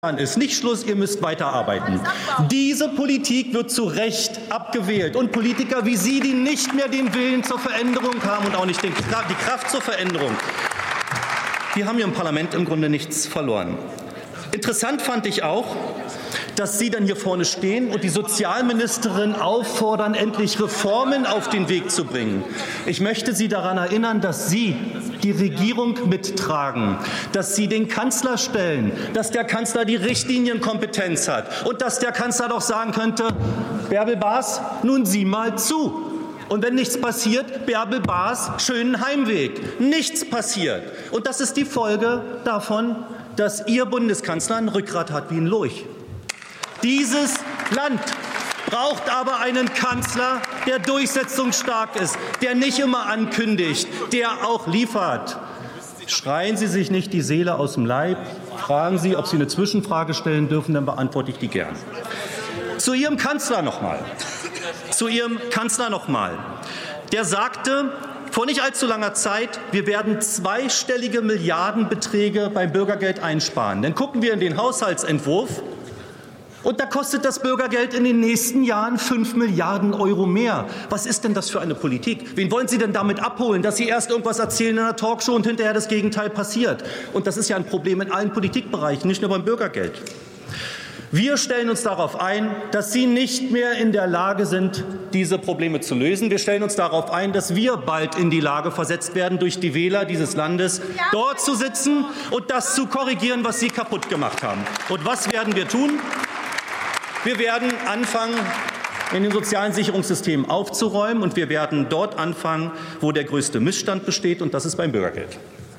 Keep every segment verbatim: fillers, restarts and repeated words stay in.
ist nicht Schluss, ihr müsst weiterarbeiten. Diese Politik wird zu Recht abgewählt. Und Politiker wie Sie, die nicht mehr den Willen zur Veränderung haben und auch nicht den, die Kraft zur Veränderung, die haben hier im Parlament im Grunde nichts verloren. Interessant fand ich auch, dass Sie dann hier vorne stehen und die Sozialministerin auffordern, endlich Reformen auf den Weg zu bringen. Ich möchte Sie daran erinnern, dass Sie die Regierung mittragen, dass Sie den Kanzler stellen, dass der Kanzler die Richtlinienkompetenz hat und dass der Kanzler doch sagen könnte, Bärbel Baas, nun sieh mal zu. Und wenn nichts passiert, Bärbel Baas, schönen Heimweg. Nichts passiert. Und das ist die Folge davon, dass Ihr Bundeskanzler ein Rückgrat hat wie ein Lurch. Dieses Land braucht aber einen Kanzler, der durchsetzungsstark ist, der nicht immer ankündigt, der auch liefert. Schreien Sie sich nicht die Seele aus dem Leib. Fragen Sie, ob Sie eine Zwischenfrage stellen dürfen, dann beantworte ich die gern. Zu Ihrem Kanzler noch mal. Zu Ihrem Kanzler noch mal. Der sagte vor nicht allzu langer Zeit, wir werden zweistellige Milliardenbeträge beim Bürgergeld einsparen. Dann gucken wir in den Haushaltsentwurf. Und da kostet das Bürgergeld in den nächsten Jahren fünf Milliarden Euro mehr. Was ist denn das für eine Politik? Wen wollen Sie denn damit abholen, dass Sie erst irgendwas erzählen in einer Talkshow und hinterher das Gegenteil passiert? Und das ist ja ein Problem in allen Politikbereichen, nicht nur beim Bürgergeld. Wir stellen uns darauf ein, dass Sie nicht mehr in der Lage sind, diese Probleme zu lösen. Wir stellen uns darauf ein, dass wir bald in die Lage versetzt werden, durch die Wähler dieses Landes dort zu sitzen und das zu korrigieren, was Sie kaputt gemacht haben. Und was werden wir tun? Wir werden anfangen, in den sozialen Sicherungssystemen aufzuräumen, und wir werden dort anfangen, wo der größte Missstand besteht, und das ist beim Bürgergeld.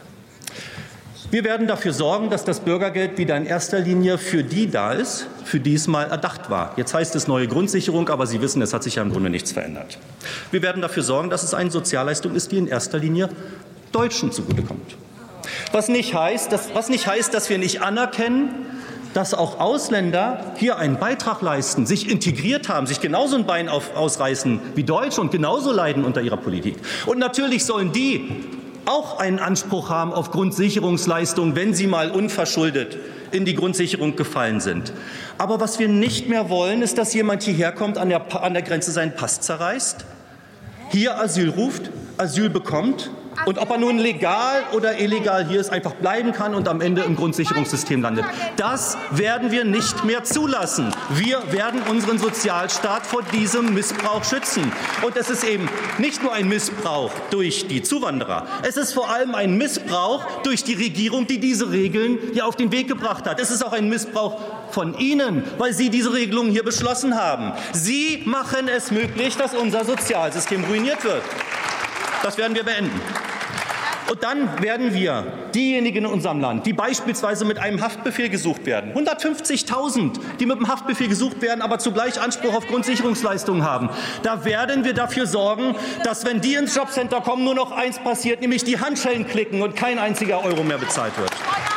Wir werden dafür sorgen, dass das Bürgergeld wieder in erster Linie für die da ist, für die es mal erdacht war. Jetzt heißt es neue Grundsicherung, aber Sie wissen, es hat sich ja im Grunde nichts verändert. Wir werden dafür sorgen, dass es eine Sozialleistung ist, die in erster Linie Deutschen zugutekommt. Was nicht heißt, dass, was nicht heißt, dass wir nicht anerkennen, dass auch Ausländer hier einen Beitrag leisten, sich integriert haben, sich genauso ein Bein auf, ausreißen wie Deutsche und genauso leiden unter ihrer Politik. Und natürlich sollen die auch einen Anspruch haben auf Grundsicherungsleistungen, wenn sie mal unverschuldet in die Grundsicherung gefallen sind. Aber was wir nicht mehr wollen, ist, dass jemand hierher kommt, an der, an der Grenze seinen Pass zerreißt, hier Asyl ruft, Asyl bekommt, und ob er nun legal oder illegal hier ist, einfach bleiben kann und am Ende im Grundsicherungssystem landet. Das werden wir nicht mehr zulassen. Wir werden unseren Sozialstaat vor diesem Missbrauch schützen. Und es ist eben nicht nur ein Missbrauch durch die Zuwanderer. Es ist vor allem ein Missbrauch durch die Regierung, die diese Regeln hier auf den Weg gebracht hat. Es ist auch ein Missbrauch von Ihnen, weil Sie diese Regelungen hier beschlossen haben. Sie machen es möglich, dass unser Sozialsystem ruiniert wird. Das werden wir beenden. Und dann werden wir diejenigen in unserem Land, die beispielsweise mit einem Haftbefehl gesucht werden, hundertfünfzigtausend, die mit einem Haftbefehl gesucht werden, aber zugleich Anspruch auf Grundsicherungsleistungen haben, da werden wir dafür sorgen, dass, wenn die ins Jobcenter kommen, nur noch eins passiert, nämlich die Handschellen klicken und kein einziger Euro mehr bezahlt wird.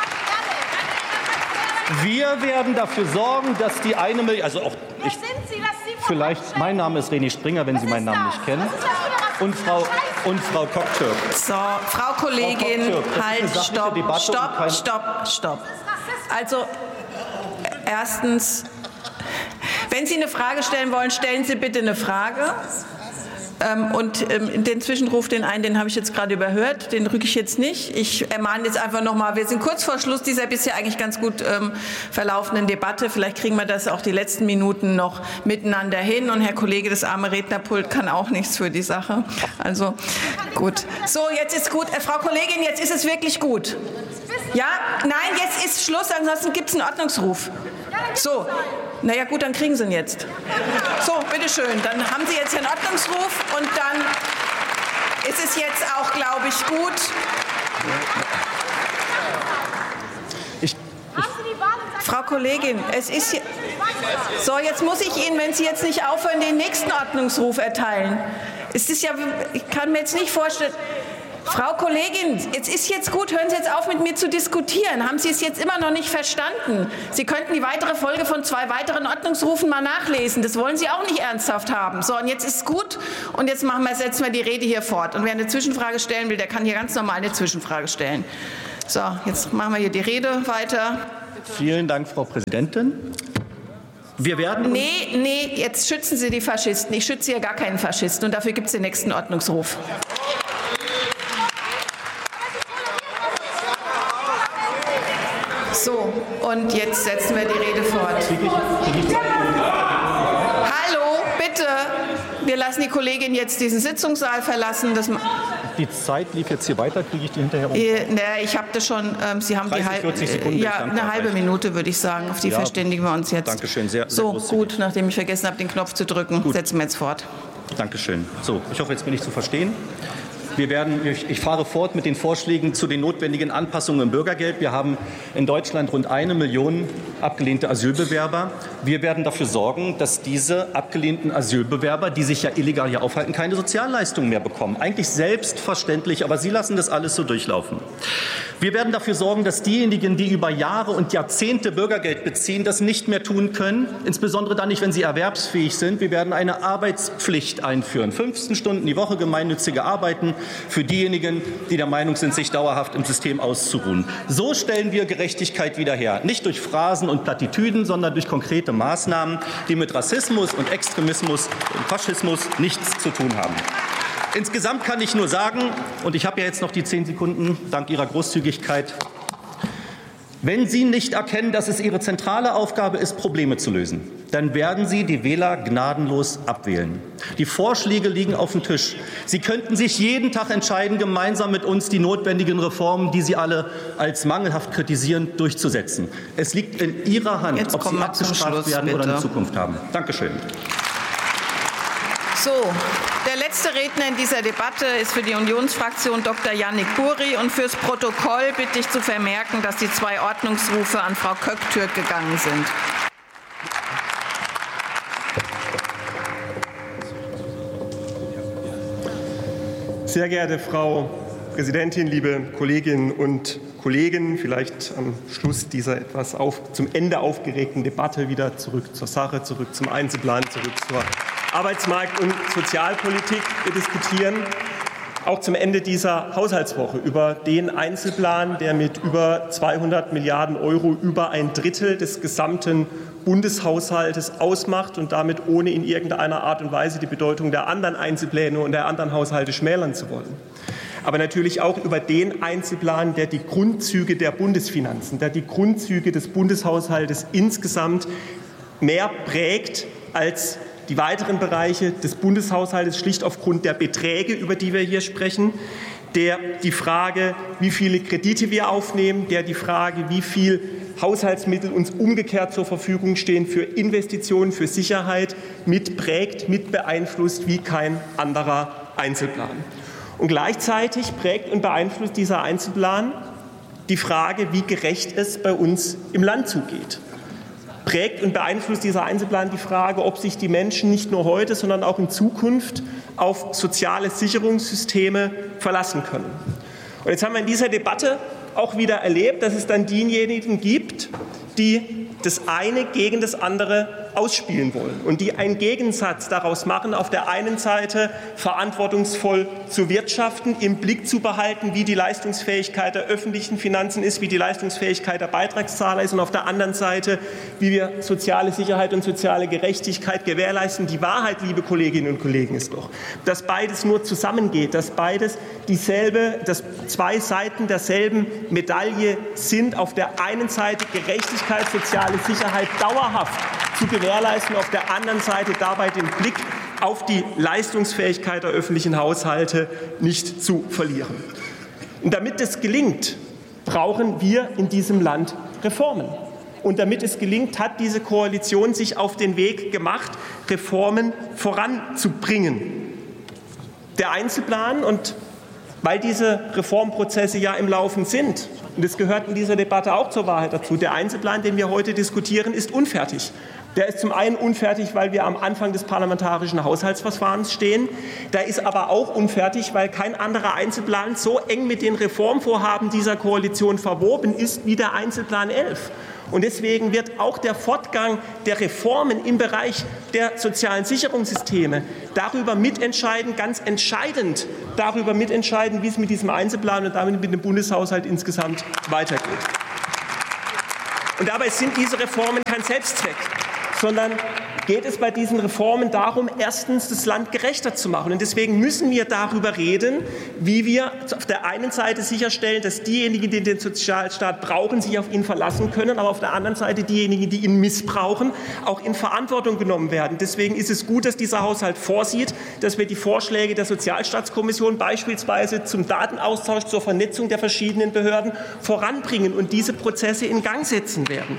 Wir werden dafür sorgen, dass die eine Million, also auch ich, vielleicht, mein Name ist René Springer, wenn Sie meinen Namen nicht kennen. Und Frau, und Frau Koptürk. So, Frau Kollegin, Frau halt, stopp, stopp, stopp, stopp. Also, erstens, wenn Sie eine Frage stellen wollen, stellen Sie bitte eine Frage. Ähm, und ähm, den Zwischenruf, den einen, den habe ich jetzt gerade überhört, den rücke ich jetzt nicht. Ich ermahne jetzt einfach noch mal, wir sind kurz vor Schluss dieser bisher eigentlich ganz gut ähm, verlaufenden Debatte. Vielleicht kriegen wir das auch die letzten Minuten noch miteinander hin. Und Herr Kollege, das arme Rednerpult kann auch nichts für die Sache. Also gut. So, jetzt ist gut. Äh, Frau Kollegin, jetzt ist es wirklich gut. Ja? Nein, jetzt ist Schluss, ansonsten gibt es einen Ordnungsruf. So, naja gut, dann kriegen Sie ihn jetzt. So, bitteschön, dann haben Sie jetzt den Ordnungsruf und dann ist es jetzt auch, glaube ich, gut. Ich, ich Frau Kollegin, es ist hier, so, jetzt muss ich Ihnen, wenn Sie jetzt nicht aufhören, den nächsten Ordnungsruf erteilen. Es ist ja, ich kann mir jetzt nicht vorstellen. Frau Kollegin, jetzt ist jetzt gut, hören Sie jetzt auf, mit mir zu diskutieren. Haben Sie es jetzt immer noch nicht verstanden? Sie könnten die weitere Folge von zwei weiteren Ordnungsrufen mal nachlesen. Das wollen Sie auch nicht ernsthaft haben. So, und jetzt ist es gut, und jetzt machen wir, setzen wir die Rede hier fort. Und wer eine Zwischenfrage stellen will, der kann hier ganz normal eine Zwischenfrage stellen. So, jetzt machen wir hier die Rede weiter. Vielen Dank, Frau Präsidentin. Wir werden nee, nee, jetzt schützen Sie die Faschisten. Ich schütze hier gar keinen Faschisten, und dafür gibt es den nächsten Ordnungsruf. So, und jetzt setzen wir die Rede fort. Hallo, bitte. Wir lassen die Kollegin jetzt diesen Sitzungssaal verlassen. Das die Zeit lief jetzt hier weiter, kriege ich die hinterher um? Äh, ne, ich habe das schon, ähm, Sie haben dreißig, die halbe, Sekunden, ja, eine halbe Minute, würde ich sagen, auf die ja, verständigen wir uns jetzt. Dankeschön, sehr, sehr So, lustig. Gut, nachdem ich vergessen habe, den Knopf zu drücken, gut. Setzen wir jetzt fort. Dankeschön. So, ich hoffe, jetzt bin ich zu verstehen. Wir werden, ich fahre fort mit den Vorschlägen zu den notwendigen Anpassungen im Bürgergeld. Wir haben in Deutschland rund eine Million abgelehnte Asylbewerber. Wir werden dafür sorgen, dass diese abgelehnten Asylbewerber, die sich ja illegal hier aufhalten, keine Sozialleistungen mehr bekommen. Eigentlich selbstverständlich, aber Sie lassen das alles so durchlaufen. Wir werden dafür sorgen, dass diejenigen, die über Jahre und Jahrzehnte Bürgergeld beziehen, das nicht mehr tun können, insbesondere dann nicht, wenn sie erwerbsfähig sind. Wir werden eine Arbeitspflicht einführen, fünfzehn Stunden die Woche gemeinnützige Arbeiten für diejenigen, die der Meinung sind, sich dauerhaft im System auszuruhen. So stellen wir Gerechtigkeit wieder her, nicht durch Phrasen und Plattitüden, sondern durch konkrete Maßnahmen, die mit Rassismus und Extremismus und Faschismus nichts zu tun haben. Insgesamt kann ich nur sagen, und ich habe ja jetzt noch die zehn Sekunden dank Ihrer Großzügigkeit, wenn Sie nicht erkennen, dass es Ihre zentrale Aufgabe ist, Probleme zu lösen, dann werden Sie die Wähler gnadenlos abwählen. Die Vorschläge liegen auf dem Tisch. Sie könnten sich jeden Tag entscheiden, gemeinsam mit uns die notwendigen Reformen, die Sie alle als mangelhaft kritisieren, durchzusetzen. Es liegt in Ihrer Hand, jetzt ob Sie abgestraft werden bitte. oder eine Zukunft haben. Dankeschön. So, der letzte Redner in dieser Debatte ist für die Unionsfraktion Doktor Yannick Buri. Und fürs Protokoll bitte ich zu vermerken, dass die zwei Ordnungsrufe an Frau Köcktürk gegangen sind. Sehr geehrte Frau Präsidentin, liebe Kolleginnen und Kollegen, vielleicht am Schluss dieser etwas auf, zum Ende aufgeregten Debatte wieder zurück zur Sache, zurück zum Einzelplan, zurück zur Arbeitsmarkt- und Sozialpolitik. Wir diskutieren auch zum Ende dieser Haushaltswoche über den Einzelplan, der mit über zweihundert Milliarden Euro über ein Drittel des gesamten Bundeshaushaltes ausmacht und damit ohne in irgendeiner Art und Weise die Bedeutung der anderen Einzelpläne und der anderen Haushalte schmälern zu wollen. Aber natürlich auch über den Einzelplan, der die Grundzüge der Bundesfinanzen, der die Grundzüge des Bundeshaushaltes insgesamt mehr prägt als die weiteren Bereiche des Bundeshaushaltes, schlicht aufgrund der Beträge, über die wir hier sprechen, der die Frage, wie viele Kredite wir aufnehmen, der die Frage, wie viel Haushaltsmittel uns umgekehrt zur Verfügung stehen für Investitionen, für Sicherheit, mitprägt, mit beeinflusst wie kein anderer Einzelplan. Und gleichzeitig prägt und beeinflusst dieser Einzelplan die Frage, wie gerecht es bei uns im Land zugeht. Prägt und beeinflusst dieser Einzelplan die Frage, ob sich die Menschen nicht nur heute, sondern auch in Zukunft auf soziale Sicherungssysteme verlassen können. Und jetzt haben wir in dieser Debatte auch wieder erlebt, dass es dann diejenigen gibt, die das eine gegen das andere ausspielen wollen und die einen Gegensatz daraus machen, auf der einen Seite verantwortungsvoll zu wirtschaften, im Blick zu behalten, wie die Leistungsfähigkeit der öffentlichen Finanzen ist, wie die Leistungsfähigkeit der Beitragszahler ist und auf der anderen Seite, wie wir soziale Sicherheit und soziale Gerechtigkeit gewährleisten. Die Wahrheit, liebe Kolleginnen und Kollegen, ist doch, dass beides nur zusammengeht, dass beides dieselbe, dass zwei Seiten derselben Medaille sind. Auf der einen Seite Gerechtigkeit, soziale Sicherheit dauerhaft zu gewährleisten, auf der anderen Seite dabei den Blick auf die Leistungsfähigkeit der öffentlichen Haushalte nicht zu verlieren. Und damit es gelingt, brauchen wir in diesem Land Reformen. Und damit es gelingt, hat diese Koalition sich auf den Weg gemacht, Reformen voranzubringen. Der Einzelplan, und weil diese Reformprozesse ja im Laufen sind, und es gehört in dieser Debatte auch zur Wahrheit dazu, der Einzelplan, den wir heute diskutieren, ist unfertig. Der ist zum einen unfertig, weil wir am Anfang des parlamentarischen Haushaltsverfahrens stehen. Der ist aber auch unfertig, weil kein anderer Einzelplan so eng mit den Reformvorhaben dieser Koalition verwoben ist wie der Einzelplan elf. Und deswegen wird auch der Fortgang der Reformen im Bereich der sozialen Sicherungssysteme darüber mitentscheiden, ganz entscheidend darüber mitentscheiden, wie es mit diesem Einzelplan und damit mit dem Bundeshaushalt insgesamt weitergeht. Und dabei sind diese Reformen kein Selbstzweck, sondern geht es bei diesen Reformen darum, erstens das Land gerechter zu machen. Und deswegen müssen wir darüber reden, wie wir auf der einen Seite sicherstellen, dass diejenigen, die den Sozialstaat brauchen, sich auf ihn verlassen können, aber auf der anderen Seite diejenigen, die ihn missbrauchen, auch in Verantwortung genommen werden. Deswegen ist es gut, dass dieser Haushalt vorsieht, dass wir die Vorschläge der Sozialstaatskommission beispielsweise zum Datenaustausch, zur Vernetzung der verschiedenen Behörden voranbringen und diese Prozesse in Gang setzen werden.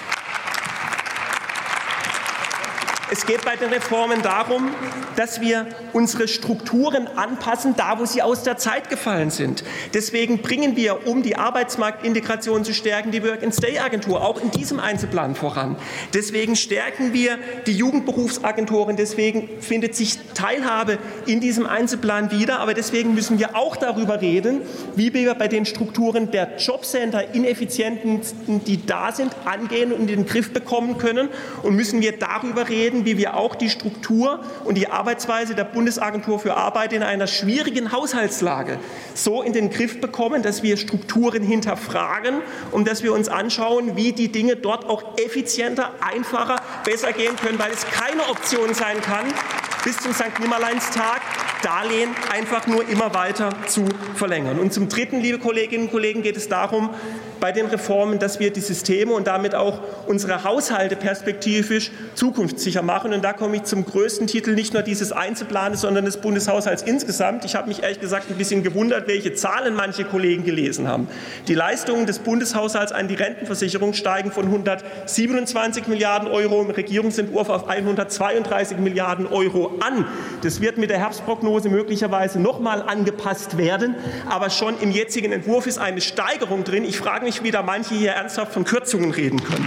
Es geht bei den Reformen darum, dass wir unsere Strukturen anpassen, da wo sie aus der Zeit gefallen sind. Deswegen bringen wir, um die Arbeitsmarktintegration zu stärken, die Work-and-Stay-Agentur auch in diesem Einzelplan voran. Deswegen stärken wir die Jugendberufsagenturen. Deswegen findet sich Teilhabe in diesem Einzelplan wieder. Aber deswegen müssen wir auch darüber reden, wie wir bei den Strukturen der Jobcenter Ineffizienten, die da sind, angehen und in den Griff bekommen können. Und müssen wir darüber reden, wie wir auch die Struktur und die Arbeitsweise der Bundesagentur für Arbeit in einer schwierigen Haushaltslage so in den Griff bekommen, dass wir Strukturen hinterfragen und dass wir uns anschauen, wie die Dinge dort auch effizienter, einfacher, besser gehen können, weil es keine Option sein kann, bis zum Sankt Nimmerleinstag Darlehen einfach nur immer weiter zu verlängern. Und zum Dritten, liebe Kolleginnen und Kollegen, geht es darum, bei den Reformen, dass wir die Systeme und damit auch unsere Haushalte perspektivisch zukunftssicher machen. Und da komme ich zum größten Titel nicht nur dieses Einzelplanes, sondern des Bundeshaushalts insgesamt. Ich habe mich ehrlich gesagt ein bisschen gewundert, welche Zahlen manche Kollegen gelesen haben. Die Leistungen des Bundeshaushalts an die Rentenversicherung steigen von hundertsiebenundzwanzig Milliarden Euro im Regierungsentwurf auf hundertzweiunddreißig Milliarden Euro an. Das wird mit der Herbstprognose möglicherweise noch mal angepasst werden. Aber schon im jetzigen Entwurf ist eine Steigerung drin. Ich frage mich, wie da manche hier ernsthaft von Kürzungen reden können.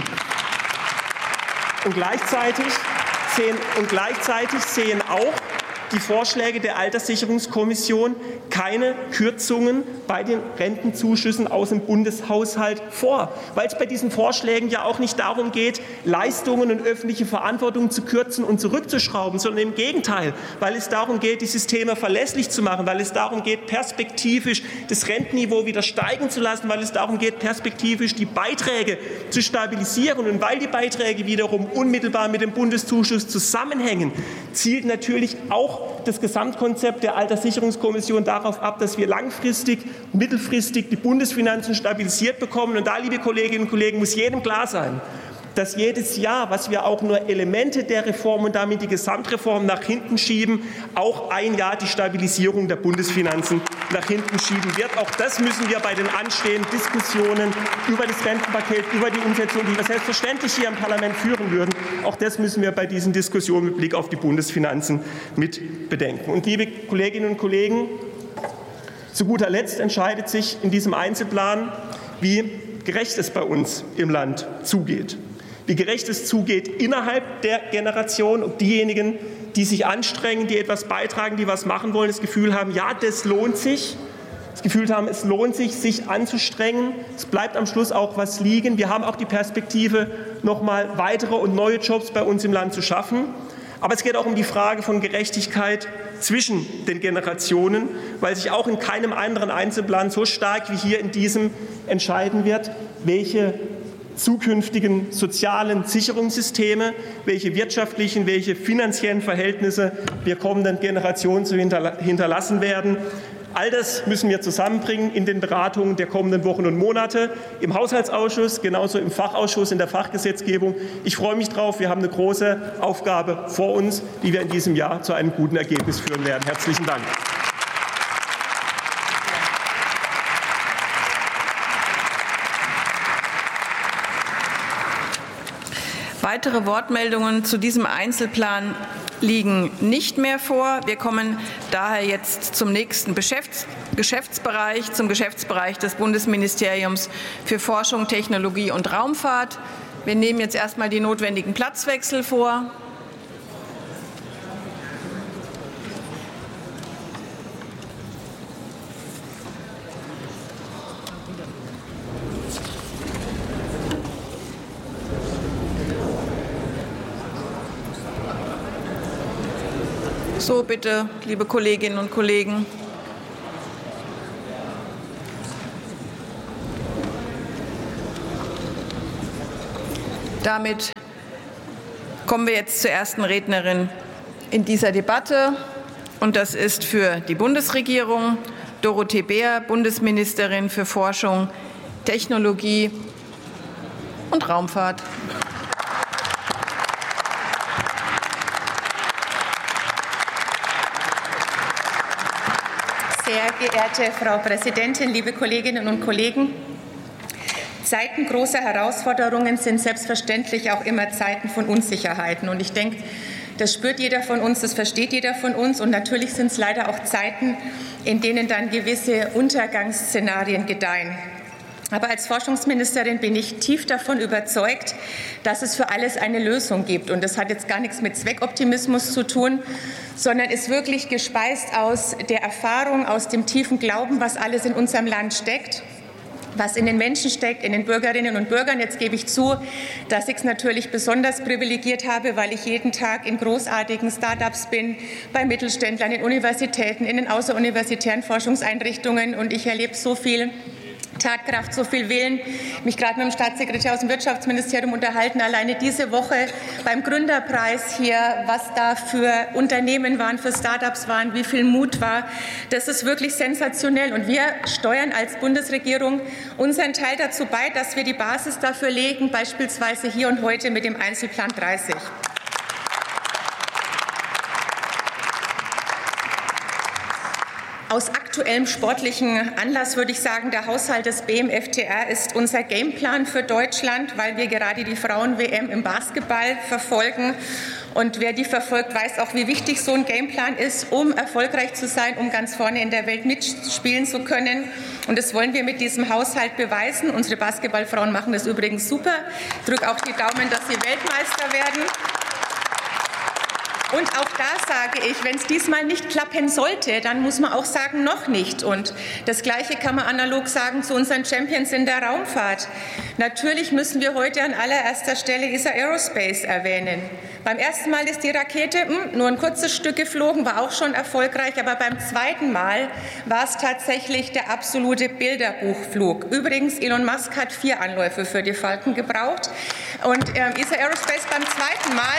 Und gleichzeitig sehen, und gleichzeitig sehen auch die Vorschläge der Alterssicherungskommission keine Kürzungen bei den Rentenzuschüssen aus dem Bundeshaushalt vor, weil es bei diesen Vorschlägen ja auch nicht darum geht, Leistungen und öffentliche Verantwortung zu kürzen und zurückzuschrauben, sondern im Gegenteil, weil es darum geht, die Systeme verlässlich zu machen, weil es darum geht, perspektivisch das Rentenniveau wieder steigen zu lassen, weil es darum geht, perspektivisch die Beiträge zu stabilisieren. Und weil die Beiträge wiederum unmittelbar mit dem Bundeszuschuss zusammenhängen, zielt natürlich auch das Gesamtkonzept der Alterssicherungskommission darauf ab, dass wir langfristig, mittelfristig die Bundesfinanzen stabilisiert bekommen. Und da, liebe Kolleginnen und Kollegen, muss jedem klar sein, dass jedes Jahr, was wir auch nur Elemente der Reform und damit die Gesamtreform nach hinten schieben, auch ein Jahr die Stabilisierung der Bundesfinanzen nach hinten schieben wird. Auch das müssen wir bei den anstehenden Diskussionen über das Rentenpaket, über die Umsetzung, die wir selbstverständlich hier im Parlament führen würden, auch das müssen wir bei diesen Diskussionen mit Blick auf die Bundesfinanzen mit bedenken. Und liebe Kolleginnen und Kollegen, zu guter Letzt entscheidet sich in diesem Einzelplan, wie gerecht es bei uns im Land zugeht. Wie gerecht es zugeht innerhalb der Generation, ob diejenigen, die sich anstrengen, die etwas beitragen, die was machen wollen, das Gefühl haben, ja, das lohnt sich, das Gefühl haben, es lohnt sich, sich anzustrengen. Es bleibt am Schluss auch was liegen. Wir haben auch die Perspektive, noch mal weitere und neue Jobs bei uns im Land zu schaffen. Aber es geht auch um die Frage von Gerechtigkeit zwischen den Generationen, weil sich auch in keinem anderen Einzelplan so stark wie hier in diesem entscheiden wird, welche zukünftigen sozialen Sicherungssysteme, welche wirtschaftlichen, welche finanziellen Verhältnisse wir kommenden Generationen zu hinterlassen werden. All das müssen wir zusammenbringen in den Beratungen der kommenden Wochen und Monate im Haushaltsausschuss, genauso im Fachausschuss, in der Fachgesetzgebung. Ich freue mich drauf. Wir haben eine große Aufgabe vor uns, die wir in diesem Jahr zu einem guten Ergebnis führen werden. Herzlichen Dank. Weitere Wortmeldungen zu diesem Einzelplan liegen nicht mehr vor. Wir kommen daher jetzt zum nächsten Geschäfts- Geschäftsbereich, zum Geschäftsbereich des Bundesministeriums für Forschung, Technologie und Raumfahrt. Wir nehmen jetzt erstmal die notwendigen Platzwechsel vor. So, bitte, liebe Kolleginnen und Kollegen. Damit kommen wir jetzt zur ersten Rednerin in dieser Debatte. Und das ist für die Bundesregierung Dorothee Bär, Bundesministerin für Forschung, Technologie und Raumfahrt. Sehr geehrte Frau Präsidentin, liebe Kolleginnen und Kollegen! Zeiten großer Herausforderungen sind selbstverständlich auch immer Zeiten von Unsicherheiten. Und ich denke, das spürt jeder von uns, das versteht jeder von uns. Und natürlich sind es leider auch Zeiten, in denen dann gewisse Untergangsszenarien gedeihen. Aber als Forschungsministerin bin ich tief davon überzeugt, dass es für alles eine Lösung gibt. Und das hat jetzt gar nichts mit Zweckoptimismus zu tun, sondern ist wirklich gespeist aus der Erfahrung, aus dem tiefen Glauben, was alles in unserem Land steckt, was in den Menschen steckt, in den Bürgerinnen und Bürgern. Jetzt gebe ich zu, dass ich es natürlich besonders privilegiert habe, weil ich jeden Tag in großartigen Start-ups bin, bei Mittelständlern, in Universitäten, in den außeruniversitären Forschungseinrichtungen. Und ich erlebe so viel Tatkraft, so viel Willen. Mich gerade mit dem Staatssekretär aus dem Wirtschaftsministerium unterhalten, alleine diese Woche beim Gründerpreis hier, was da für Unternehmen waren, für Start-ups waren, wie viel Mut war. Das ist wirklich sensationell. Und wir steuern als Bundesregierung unseren Teil dazu bei, dass wir die Basis dafür legen, beispielsweise hier und heute mit dem Einzelplan dreißig. Aus aktuellem sportlichen Anlass würde ich sagen, der Haushalt des B M F T R ist unser Gameplan für Deutschland, weil wir gerade die Frauen-W M im Basketball verfolgen. Und wer die verfolgt, weiß auch, wie wichtig so ein Gameplan ist, um erfolgreich zu sein, um ganz vorne in der Welt mitspielen zu können. Und das wollen wir mit diesem Haushalt beweisen. Unsere Basketballfrauen machen das übrigens super. Ich drücke auch die Daumen, dass sie Weltmeister werden. Und auch da sage ich, wenn es diesmal nicht klappen sollte, dann muss man auch sagen, noch nicht. Und das Gleiche kann man analog sagen zu unseren Champions in der Raumfahrt. Natürlich müssen wir heute an allererster Stelle E S A Aerospace erwähnen. Beim ersten Mal ist die Rakete mh, nur ein kurzes Stück geflogen, war auch schon erfolgreich. Aber beim zweiten Mal war es tatsächlich der absolute Bilderbuchflug. Übrigens, Elon Musk hat vier Anläufe für die Falcon gebraucht. Und äh, E S A Aerospace beim zweiten Mal.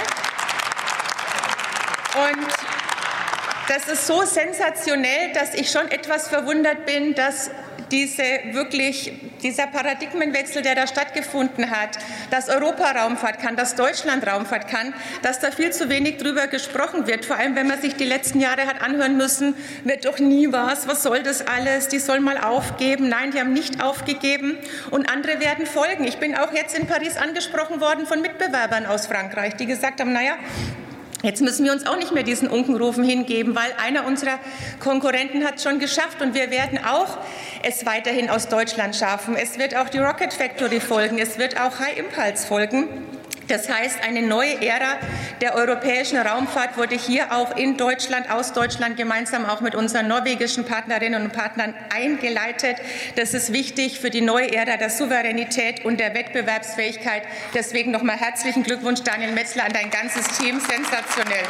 Und das ist so sensationell, dass ich schon etwas verwundert bin, dass diese wirklich, dieser Paradigmenwechsel, der da stattgefunden hat, dass Europa Raumfahrt kann, dass Deutschland Raumfahrt kann, dass da viel zu wenig drüber gesprochen wird. Vor allem, wenn man sich die letzten Jahre hat anhören müssen, wird doch nie was, was soll das alles, die sollen mal aufgeben. Nein, die haben nicht aufgegeben und andere werden folgen. Ich bin auch jetzt in Paris angesprochen worden von Mitbewerbern aus Frankreich, die gesagt haben, naja, jetzt müssen wir uns auch nicht mehr diesen Unkenrufen hingeben, weil einer unserer Konkurrenten hat es schon geschafft und wir werden auch es weiterhin aus Deutschland schaffen. Es wird auch die Rocket Factory folgen, es wird auch High Impulse folgen. Das heißt, eine neue Ära der europäischen Raumfahrt wurde hier auch in Deutschland, aus Deutschland, gemeinsam auch mit unseren norwegischen Partnerinnen und Partnern eingeleitet. Das ist wichtig für die neue Ära der Souveränität und der Wettbewerbsfähigkeit. Deswegen nochmal herzlichen Glückwunsch, Daniel Metzler, an dein ganzes Team. Sensationell.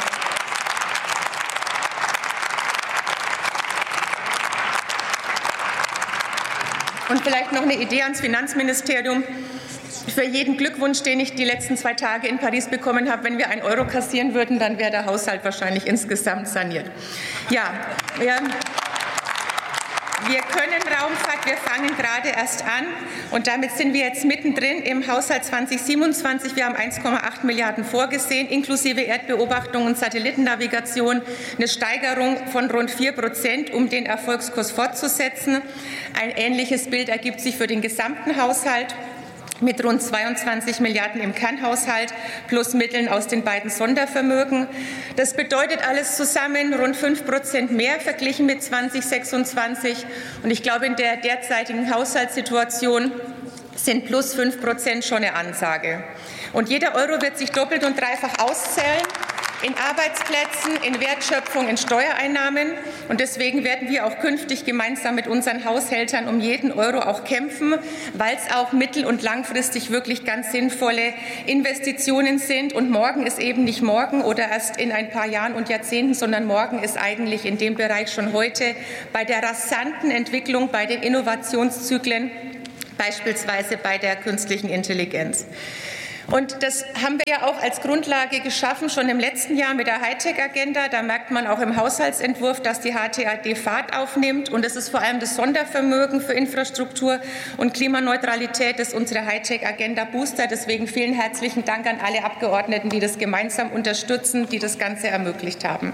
Und vielleicht noch eine Idee ans Finanzministerium. Für jeden Glückwunsch, den ich die letzten zwei Tage in Paris bekommen habe, wenn wir einen Euro kassieren würden, dann wäre der Haushalt wahrscheinlich insgesamt saniert. Ja, wir, wir können Raumfahrt, wir fangen gerade erst an und damit sind wir jetzt mittendrin im Haushalt zweitausendsiebenundzwanzig. Wir haben eins Komma acht Milliarden vorgesehen, inklusive Erdbeobachtung und Satellitennavigation, eine Steigerung von rund vier Prozent, um den Erfolgskurs fortzusetzen. Ein ähnliches Bild ergibt sich für den gesamten Haushalt, mit rund zweiundzwanzig Milliarden im Kernhaushalt plus Mitteln aus den beiden Sondervermögen. Das bedeutet alles zusammen rund fünf Prozent mehr verglichen mit zweitausendsechsundzwanzig. Und ich glaube, in der derzeitigen Haushaltssituation sind plus fünf Prozent schon eine Ansage. Und jeder Euro wird sich doppelt und dreifach auszahlen. In Arbeitsplätzen, in Wertschöpfung, in Steuereinnahmen. Und deswegen werden wir auch künftig gemeinsam mit unseren Haushältern um jeden Euro auch kämpfen, weil es auch mittel- und langfristig wirklich ganz sinnvolle Investitionen sind. Und morgen ist eben nicht morgen oder erst in ein paar Jahren und Jahrzehnten, sondern morgen ist eigentlich in dem Bereich schon heute bei der rasanten Entwicklung, bei den Innovationszyklen, beispielsweise bei der künstlichen Intelligenz. Und das haben wir ja auch als Grundlage geschaffen, schon im letzten Jahr mit der Hightech-Agenda. Da merkt man auch im Haushaltsentwurf, dass die H T A D Fahrt aufnimmt. Und es ist vor allem das Sondervermögen für Infrastruktur und Klimaneutralität, das unsere Hightech-Agenda boostert. Deswegen vielen herzlichen Dank an alle Abgeordneten, die das gemeinsam unterstützen, die das Ganze ermöglicht haben.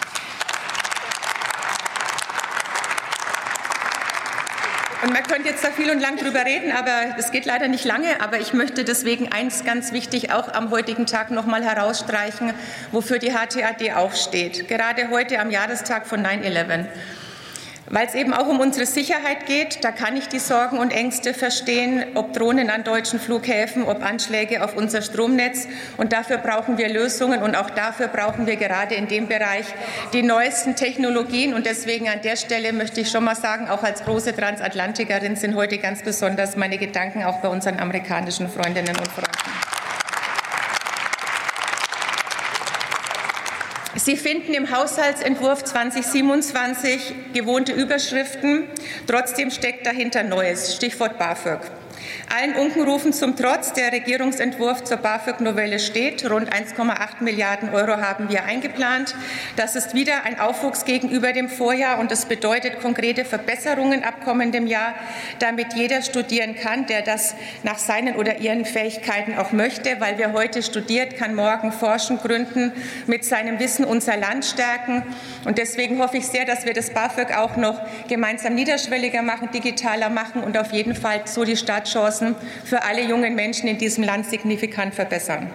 Und man könnte jetzt da viel und lang drüber reden, aber es geht leider nicht lange. Aber ich möchte deswegen eins ganz wichtig auch am heutigen Tag noch mal herausstreichen, wofür die H T A D auch steht. Gerade heute am Jahrestag von neun elf. Weil es eben auch um unsere Sicherheit geht, da kann ich die Sorgen und Ängste verstehen, ob Drohnen an deutschen Flughäfen, ob Anschläge auf unser Stromnetz. Und dafür brauchen wir Lösungen und auch dafür brauchen wir gerade in dem Bereich die neuesten Technologien. Und deswegen an der Stelle möchte ich schon mal sagen, auch als große Transatlantikerin sind heute ganz besonders meine Gedanken auch bei unseren amerikanischen Freundinnen und Freunden. Sie finden im Haushaltsentwurf zweitausendsiebenundzwanzig gewohnte Überschriften. Trotzdem steckt dahinter Neues. Stichwort BAföG. Allen Unkenrufen zum Trotz, der Regierungsentwurf zur BAföG-Novelle steht. Rund eins Komma acht Milliarden Euro haben wir eingeplant. Das ist wieder ein Aufwuchs gegenüber dem Vorjahr und es bedeutet konkrete Verbesserungen ab kommendem Jahr, damit jeder studieren kann, der das nach seinen oder ihren Fähigkeiten auch möchte. Weil wer heute studiert, kann morgen forschen, gründen, mit seinem Wissen unser Land stärken. Und deswegen hoffe ich sehr, dass wir das BAföG auch noch gemeinsam niederschwelliger machen, digitaler machen und auf jeden Fall so die Startchancen für alle jungen Menschen in diesem Land signifikant verbessern.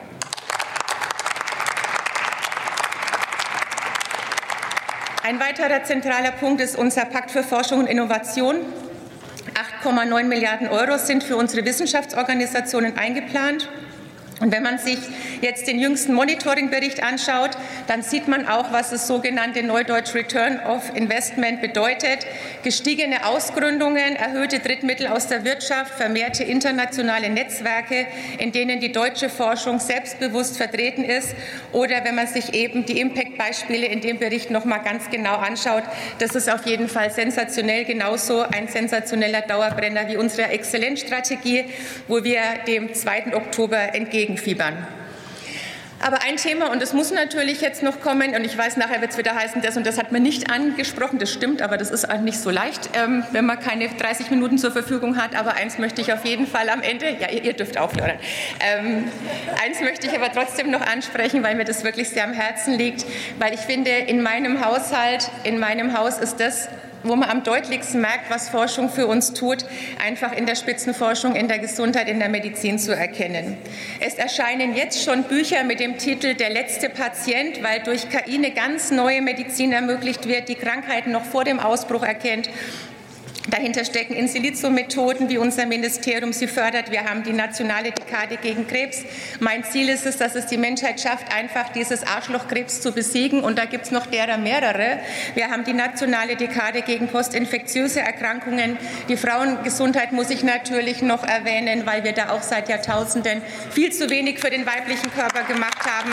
Ein weiterer zentraler Punkt ist unser Pakt für Forschung und Innovation. acht Komma neun Milliarden Euro sind für unsere Wissenschaftsorganisationen eingeplant. Und wenn man sich jetzt den jüngsten Monitoringbericht anschaut, dann sieht man auch, was das sogenannte Neudeutsch Return of Investment bedeutet. Gestiegene Ausgründungen, erhöhte Drittmittel aus der Wirtschaft, vermehrte internationale Netzwerke, in denen die deutsche Forschung selbstbewusst vertreten ist. Oder wenn man sich eben die Impact-Beispiele in dem Bericht noch mal ganz genau anschaut, das ist auf jeden Fall sensationell, genauso ein sensationeller Dauerbrenner wie unsere Exzellenzstrategie, wo wir dem zweiten Oktober entgegen fiebern. Aber ein Thema, und das muss natürlich jetzt noch kommen, und ich weiß, nachher wird es wieder heißen, das und das hat man nicht angesprochen, das stimmt, aber das ist auch nicht so leicht, ähm, wenn man keine dreißig Minuten zur Verfügung hat. Aber eins möchte ich auf jeden Fall am Ende, ja, ihr, ihr dürft aufhören, ähm, eins möchte ich aber trotzdem noch ansprechen, weil mir das wirklich sehr am Herzen liegt, weil ich finde, in meinem Haushalt, in meinem Haus ist das, wo man am deutlichsten merkt, was Forschung für uns tut, einfach in der Spitzenforschung, in der Gesundheit, in der Medizin zu erkennen. Es erscheinen jetzt schon Bücher mit dem Titel Der letzte Patient, weil durch K I eine ganz neue Medizin ermöglicht wird, die Krankheiten noch vor dem Ausbruch erkennt. Dahinter stecken In-Silizo-Methoden, wie unser Ministerium sie fördert. Wir haben die nationale Dekade gegen Krebs. Mein Ziel ist es, dass es die Menschheit schafft, einfach dieses Arschlochkrebs zu besiegen. Und da gibt es noch derer mehrere. Wir haben die nationale Dekade gegen postinfektiöse Erkrankungen. Die Frauengesundheit muss ich natürlich noch erwähnen, weil wir da auch seit Jahrtausenden viel zu wenig für den weiblichen Körper gemacht haben.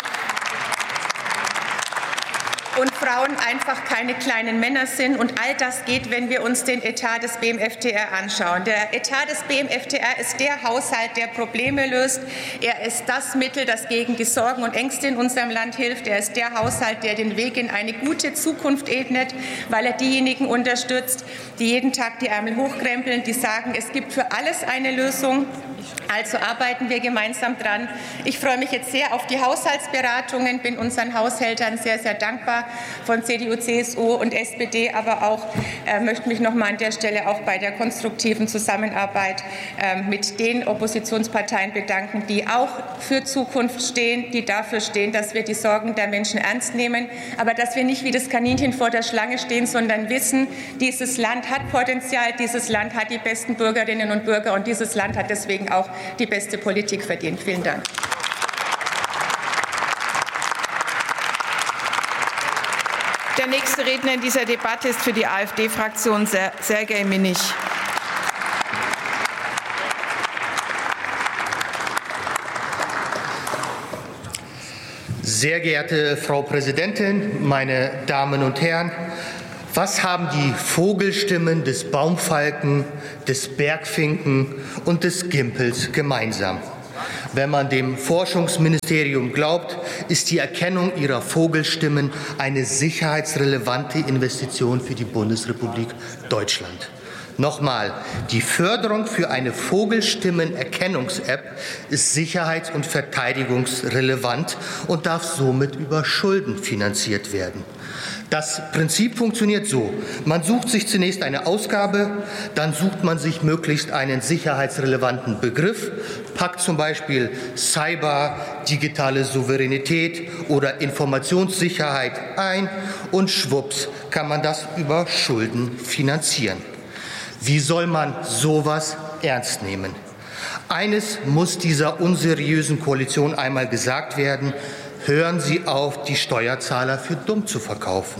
Und Frauen einfach keine kleinen Männer sind. Und all das geht, wenn wir uns den Etat des B M F T R anschauen. Der Etat des B M F T R ist der Haushalt, der Probleme löst. Er ist das Mittel, das gegen die Sorgen und Ängste in unserem Land hilft. Er ist der Haushalt, der den Weg in eine gute Zukunft ebnet, weil er diejenigen unterstützt, die jeden Tag die Ärmel hochkrempeln, die sagen, es gibt für alles eine Lösung. Also arbeiten wir gemeinsam dran. Ich freue mich jetzt sehr auf die Haushaltsberatungen, bin unseren Haushältern sehr, sehr dankbar von C D U, C S U und S P D, aber auch äh, möchte mich noch mal an der Stelle auch bei der konstruktiven Zusammenarbeit äh, mit den Oppositionsparteien bedanken, die auch für Zukunft stehen, die dafür stehen, dass wir die Sorgen der Menschen ernst nehmen, aber dass wir nicht wie das Kaninchen vor der Schlange stehen, sondern wissen, dieses Land hat Potenzial, dieses Land hat die besten Bürgerinnen und Bürger und dieses Land hat deswegen auch die beste Politik verdient. Vielen Dank. Der nächste Redner in dieser Debatte ist für die AfD-Fraktion Sergej Minich. Sehr geehrte Frau Präsidentin, meine Damen und Herren! Was haben die Vogelstimmen des Baumfalken, des Bergfinken und des Gimpels gemeinsam? Wenn man dem Forschungsministerium glaubt, ist die Erkennung ihrer Vogelstimmen eine sicherheitsrelevante Investition für die Bundesrepublik Deutschland. Nochmal, die Förderung für eine Vogelstimmenerkennungs-App ist sicherheits- und verteidigungsrelevant und darf somit über Schulden finanziert werden. Das Prinzip funktioniert so. Man sucht sich zunächst eine Ausgabe, dann sucht man sich möglichst einen sicherheitsrelevanten Begriff, packt zum Beispiel Cyber, digitale Souveränität oder Informationssicherheit ein und schwupps kann man das über Schulden finanzieren. Wie soll man sowas ernst nehmen? Eines muss dieser unseriösen Koalition einmal gesagt werden: Hören Sie auf, die Steuerzahler für dumm zu verkaufen.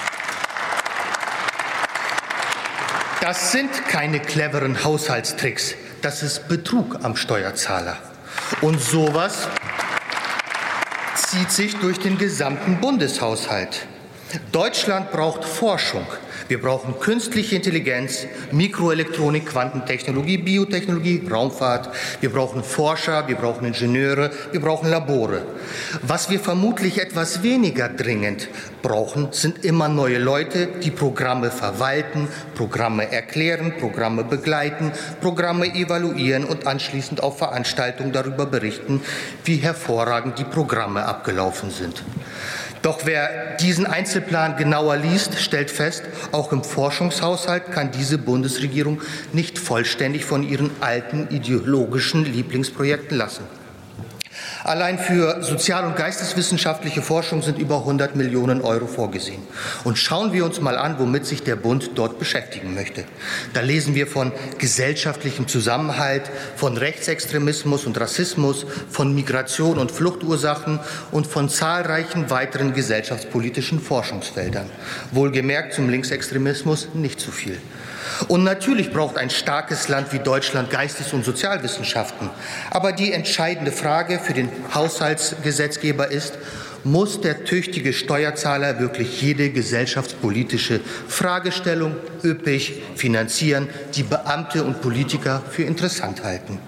Das sind keine cleveren Haushaltstricks, das ist Betrug am Steuerzahler. Und sowas zieht sich durch den gesamten Bundeshaushalt. Deutschland braucht Forschung. Wir brauchen künstliche Intelligenz, Mikroelektronik, Quantentechnologie, Biotechnologie, Raumfahrt. Wir brauchen Forscher, wir brauchen Ingenieure, wir brauchen Labore. Was wir vermutlich etwas weniger dringend brauchen, sind immer neue Leute, die Programme verwalten, Programme erklären, Programme begleiten, Programme evaluieren und anschließend auf Veranstaltungen darüber berichten, wie hervorragend die Programme abgelaufen sind. Doch wer diesen Einzelplan genauer liest, stellt fest, auch im Forschungshaushalt kann diese Bundesregierung nicht vollständig von ihren alten ideologischen Lieblingsprojekten lassen. Allein für sozial- und geisteswissenschaftliche Forschung sind über hundert Millionen Euro vorgesehen. Und schauen wir uns mal an, womit sich der Bund dort beschäftigen möchte. Da lesen wir von gesellschaftlichem Zusammenhalt, von Rechtsextremismus und Rassismus, von Migration und Fluchtursachen und von zahlreichen weiteren gesellschaftspolitischen Forschungsfeldern. Wohlgemerkt zum Linksextremismus nicht zu viel. Und natürlich braucht ein starkes Land wie Deutschland Geistes- und Sozialwissenschaften. Aber die entscheidende Frage für den Haushaltsgesetzgeber ist: Muss der tüchtige Steuerzahler wirklich jede gesellschaftspolitische Fragestellung üppig finanzieren, die Beamte und Politiker für interessant halten?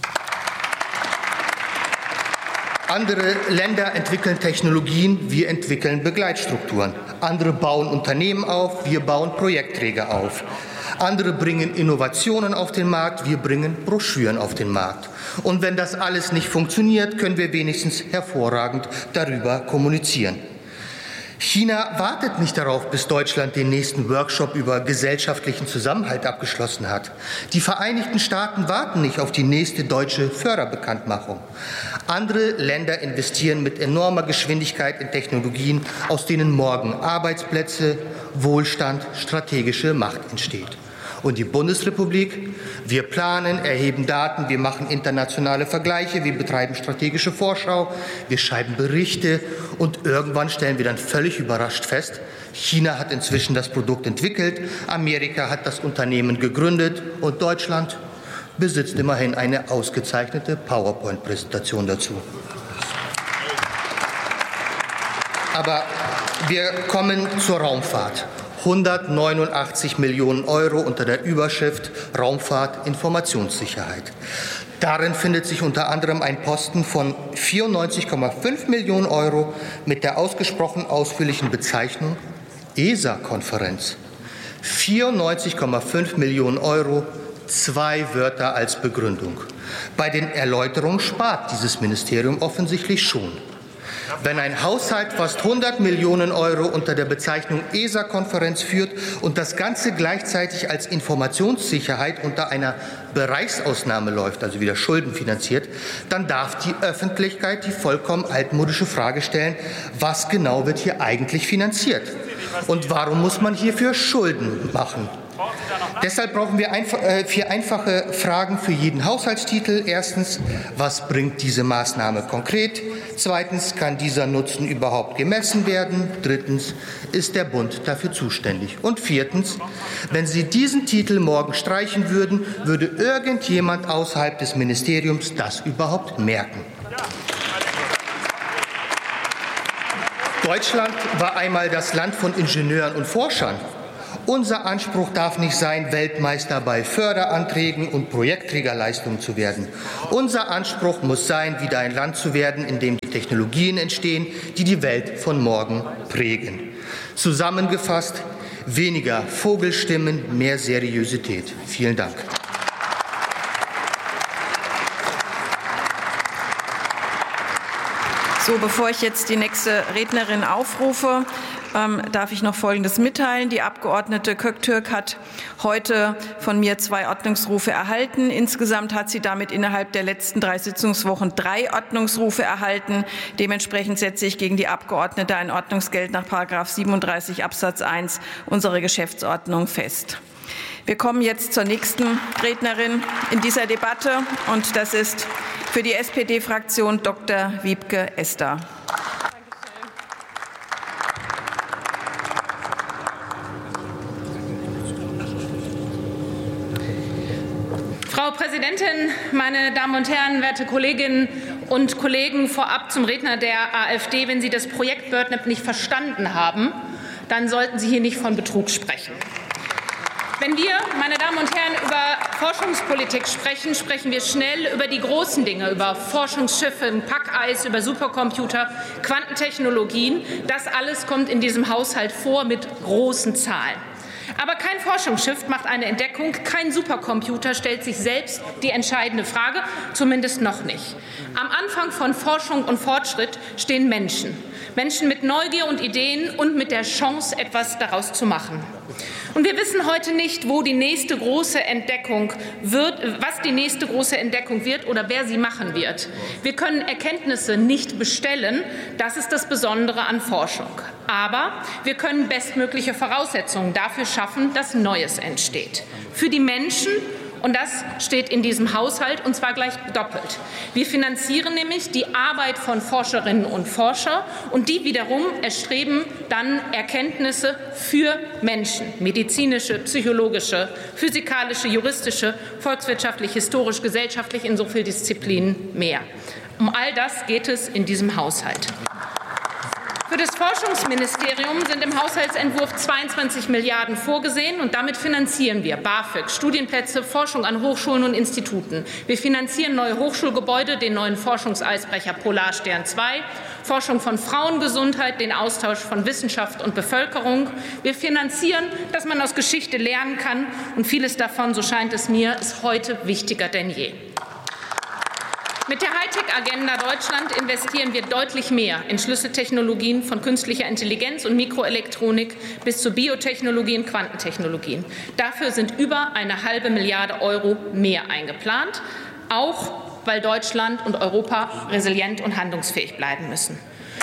Andere Länder entwickeln Technologien, wir entwickeln Begleitstrukturen. Andere bauen Unternehmen auf, wir bauen Projektträger auf. Andere bringen Innovationen auf den Markt, wir bringen Broschüren auf den Markt. Und wenn das alles nicht funktioniert, können wir wenigstens hervorragend darüber kommunizieren. China wartet nicht darauf, bis Deutschland den nächsten Workshop über gesellschaftlichen Zusammenhalt abgeschlossen hat. Die Vereinigten Staaten warten nicht auf die nächste deutsche Förderbekanntmachung. Andere Länder investieren mit enormer Geschwindigkeit in Technologien, aus denen morgen Arbeitsplätze, Wohlstand, strategische Macht entsteht. Und die Bundesrepublik, wir planen, erheben Daten, wir machen internationale Vergleiche, wir betreiben strategische Vorschau, wir schreiben Berichte und irgendwann stellen wir dann völlig überrascht fest, China hat inzwischen das Produkt entwickelt, Amerika hat das Unternehmen gegründet und Deutschland besitzt immerhin eine ausgezeichnete PowerPoint-Präsentation dazu. Aber wir kommen zur Raumfahrt. hundertneunundachtzig Millionen Euro unter der Überschrift Raumfahrt Informationssicherheit. Darin findet sich unter anderem ein Posten von vierundneunzig Komma fünf Millionen Euro mit der ausgesprochen ausführlichen Bezeichnung E S A-Konferenz. vierundneunzig Komma fünf Millionen Euro, zwei Wörter als Begründung. Bei den Erläuterungen spart dieses Ministerium offensichtlich schon. Wenn ein Haushalt fast hundert Millionen Euro unter der Bezeichnung E S A-Konferenz führt und das Ganze gleichzeitig als Informationssicherheit unter einer Bereichsausnahme läuft, also wieder Schulden finanziert, dann darf die Öffentlichkeit die vollkommen altmodische Frage stellen, was genau wird hier eigentlich finanziert? Und warum muss man hierfür Schulden machen? Deshalb brauchen wir einfach, äh, vier einfache Fragen für jeden Haushaltstitel. Erstens, was bringt diese Maßnahme konkret? Zweitens, kann dieser Nutzen überhaupt gemessen werden? Drittens, ist der Bund dafür zuständig? Und viertens, wenn Sie diesen Titel morgen streichen würden, würde irgendjemand außerhalb des Ministeriums das überhaupt merken? Deutschland war einmal das Land von Ingenieuren und Forschern. Unser Anspruch darf nicht sein, Weltmeister bei Förderanträgen und Projektträgerleistungen zu werden. Unser Anspruch muss sein, wieder ein Land zu werden, in dem die Technologien entstehen, die die Welt von morgen prägen. Zusammengefasst: weniger Vogelstimmen, mehr Seriosität. Vielen Dank. So, bevor ich jetzt die nächste Rednerin aufrufe, ähm, darf ich noch Folgendes mitteilen. Die Abgeordnete Köktürk hat heute von mir zwei Ordnungsrufe erhalten. Insgesamt hat sie damit innerhalb der letzten drei Sitzungswochen drei Ordnungsrufe erhalten. Dementsprechend setze ich gegen die Abgeordnete ein Ordnungsgeld nach Paragraph siebenunddreißig Absatz eins unserer Geschäftsordnung fest. Wir kommen jetzt zur nächsten Rednerin in dieser Debatte, und das ist für die S P D-Fraktion Doktor Wiebke Esther. Frau Präsidentin, meine Damen und Herren, werte Kolleginnen und Kollegen! Vorab zum Redner der AfD: Wenn Sie das Projekt BirdNet nicht verstanden haben, dann sollten Sie hier nicht von Betrug sprechen. Wenn wir, meine Damen und Herren, über Forschungspolitik sprechen, sprechen wir schnell über die großen Dinge, über Forschungsschiffe im Packeis, über Supercomputer, Quantentechnologien. Das alles kommt in diesem Haushalt vor mit großen Zahlen. Aber kein Forschungsschiff macht eine Entdeckung, kein Supercomputer stellt sich selbst die entscheidende Frage, zumindest noch nicht. Am Anfang von Forschung und Fortschritt stehen Menschen. Menschen mit Neugier und Ideen und mit der Chance, etwas daraus zu machen. Und wir wissen heute nicht, wo die nächste große Entdeckung wird, was die nächste große Entdeckung wird oder wer sie machen wird. Wir können Erkenntnisse nicht bestellen. Das ist das Besondere an Forschung. Aber wir können bestmögliche Voraussetzungen dafür schaffen, dass Neues entsteht. Für die Menschen. Und das steht in diesem Haushalt, und zwar gleich doppelt. Wir finanzieren nämlich die Arbeit von Forscherinnen und Forschern, und die wiederum erstreben dann Erkenntnisse für Menschen, medizinische, psychologische, physikalische, juristische, volkswirtschaftlich, historisch, gesellschaftlich, in so vielen Disziplinen mehr. Um all das geht es in diesem Haushalt. Für das Forschungsministerium sind im Haushaltsentwurf zweiundzwanzig Milliarden vorgesehen, und damit finanzieren wir BAföG, Studienplätze, Forschung an Hochschulen und Instituten. Wir finanzieren neue Hochschulgebäude, den neuen Forschungseisbrecher Polarstern zwei, Forschung von Frauengesundheit, den Austausch von Wissenschaft und Bevölkerung. Wir finanzieren, dass man aus Geschichte lernen kann, und vieles davon, so scheint es mir, ist heute wichtiger denn je. Mit der Hightech-Agenda Deutschland investieren wir deutlich mehr in Schlüsseltechnologien von künstlicher Intelligenz und Mikroelektronik bis zu Biotechnologien, Quantentechnologien. Dafür sind über eine halbe Milliarde Euro mehr eingeplant, auch weil Deutschland und Europa resilient und handlungsfähig bleiben müssen.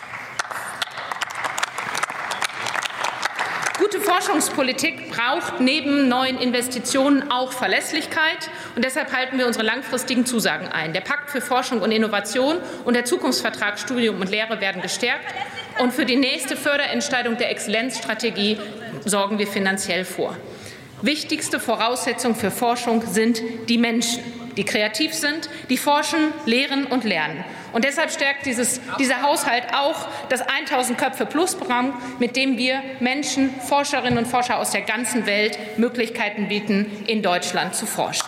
Gute Forschungspolitik braucht neben neuen Investitionen auch Verlässlichkeit, und deshalb halten wir unsere langfristigen Zusagen ein. Der Pakt für Forschung und Innovation und der Zukunftsvertrag Studium und Lehre werden gestärkt, und für die nächste Förderentscheidung der Exzellenzstrategie sorgen wir finanziell vor. Wichtigste Voraussetzung für Forschung sind die Menschen, die kreativ sind, die forschen, lehren und lernen. Und deshalb stärkt dieses, dieser Haushalt auch das tausend Köpfe Plus Programm, mit dem wir Menschen, Forscherinnen und Forscher aus der ganzen Welt Möglichkeiten bieten, in Deutschland zu forschen.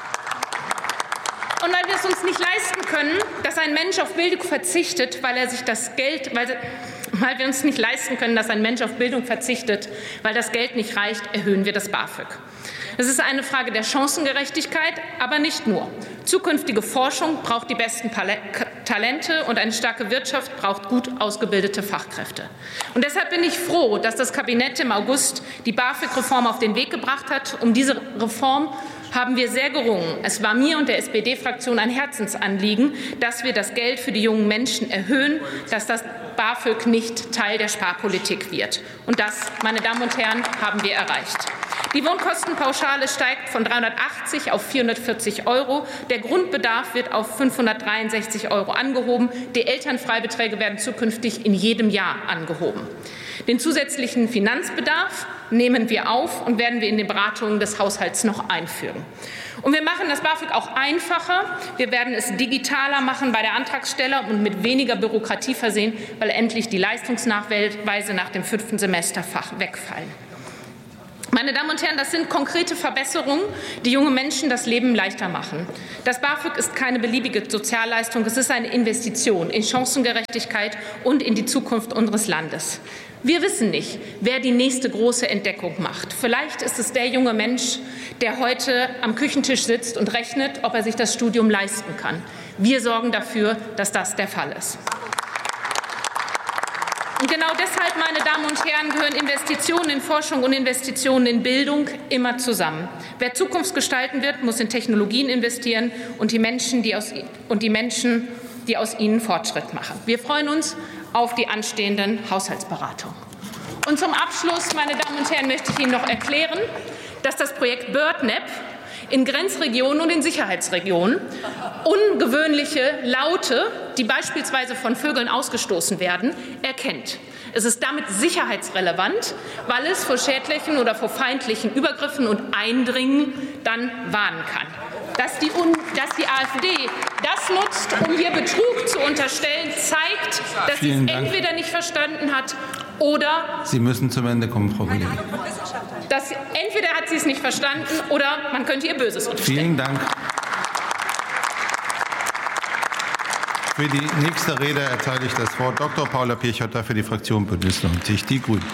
Und weil wir es uns nicht leisten können, dass ein Mensch auf Bildung verzichtet, weil er sich das Geld, weil, weil wir uns nicht leisten können, dass ein Mensch auf Bildung verzichtet, weil das Geld nicht reicht, erhöhen wir das BAföG. Es ist eine Frage der Chancengerechtigkeit, aber nicht nur. Zukünftige Forschung braucht die besten Talente, und eine starke Wirtschaft braucht gut ausgebildete Fachkräfte. Und deshalb bin ich froh, dass das Kabinett im August die BAföG-Reform auf den Weg gebracht hat. Um diese Reform haben wir sehr gerungen. Es war mir und der S P D-Fraktion ein Herzensanliegen, dass wir das Geld für die jungen Menschen erhöhen, dass das BAföG nicht Teil der Sparpolitik wird. Und das, meine Damen und Herren, haben wir erreicht. Die Wohnkostenpauschale steigt von dreihundertachtzig auf vierhundertvierzig Euro. Der Grundbedarf wird auf fünfhundertdreiundsechzig Euro angehoben. Die Elternfreibeträge werden zukünftig in jedem Jahr angehoben. Den zusätzlichen Finanzbedarf nehmen wir auf und werden wir in den Beratungen des Haushalts noch einführen. Und wir machen das BAföG auch einfacher. Wir werden es digitaler machen bei der Antragsteller und mit weniger Bürokratie versehen, weil endlich die Leistungsnachweise nach dem fünften Semesterfach wegfallen. Meine Damen und Herren, das sind konkrete Verbesserungen, die junge Menschen das Leben leichter machen. Das BAföG ist keine beliebige Sozialleistung, es ist eine Investition in Chancengerechtigkeit und in die Zukunft unseres Landes. Wir wissen nicht, wer die nächste große Entdeckung macht. Vielleicht ist es der junge Mensch, der heute am Küchentisch sitzt und rechnet, ob er sich das Studium leisten kann. Wir sorgen dafür, dass das der Fall ist. Und genau deshalb, meine Damen und Herren, gehören Investitionen in Forschung und Investitionen in Bildung immer zusammen. Wer Zukunft gestalten wird, muss in Technologien investieren und die Menschen, die aus, und die Menschen, die aus ihnen Fortschritt machen. Wir freuen uns auf die anstehenden Haushaltsberatungen. Und zum Abschluss, meine Damen und Herren, möchte ich Ihnen noch erklären, dass das Projekt BirdNet in Grenzregionen und in Sicherheitsregionen ungewöhnliche Laute, die beispielsweise von Vögeln ausgestoßen werden, erkennt. Es ist damit sicherheitsrelevant, weil es vor schädlichen oder vor feindlichen Übergriffen und Eindringen dann warnen kann. Dass die, dass die AfD das nutzt, um hier Betrug zu unterstellen, zeigt, dass sie es entweder nicht verstanden hat oder Sie müssen zum Ende kommen, Frau Kollegin. Das, entweder hat sie es nicht verstanden oder man könnte ihr Böses unterstellen. Vielen Dank. Für die nächste Rede erteile ich das Wort Doktor Paula Pirchotter für die Fraktion Bündnis neunzig Die Grünen.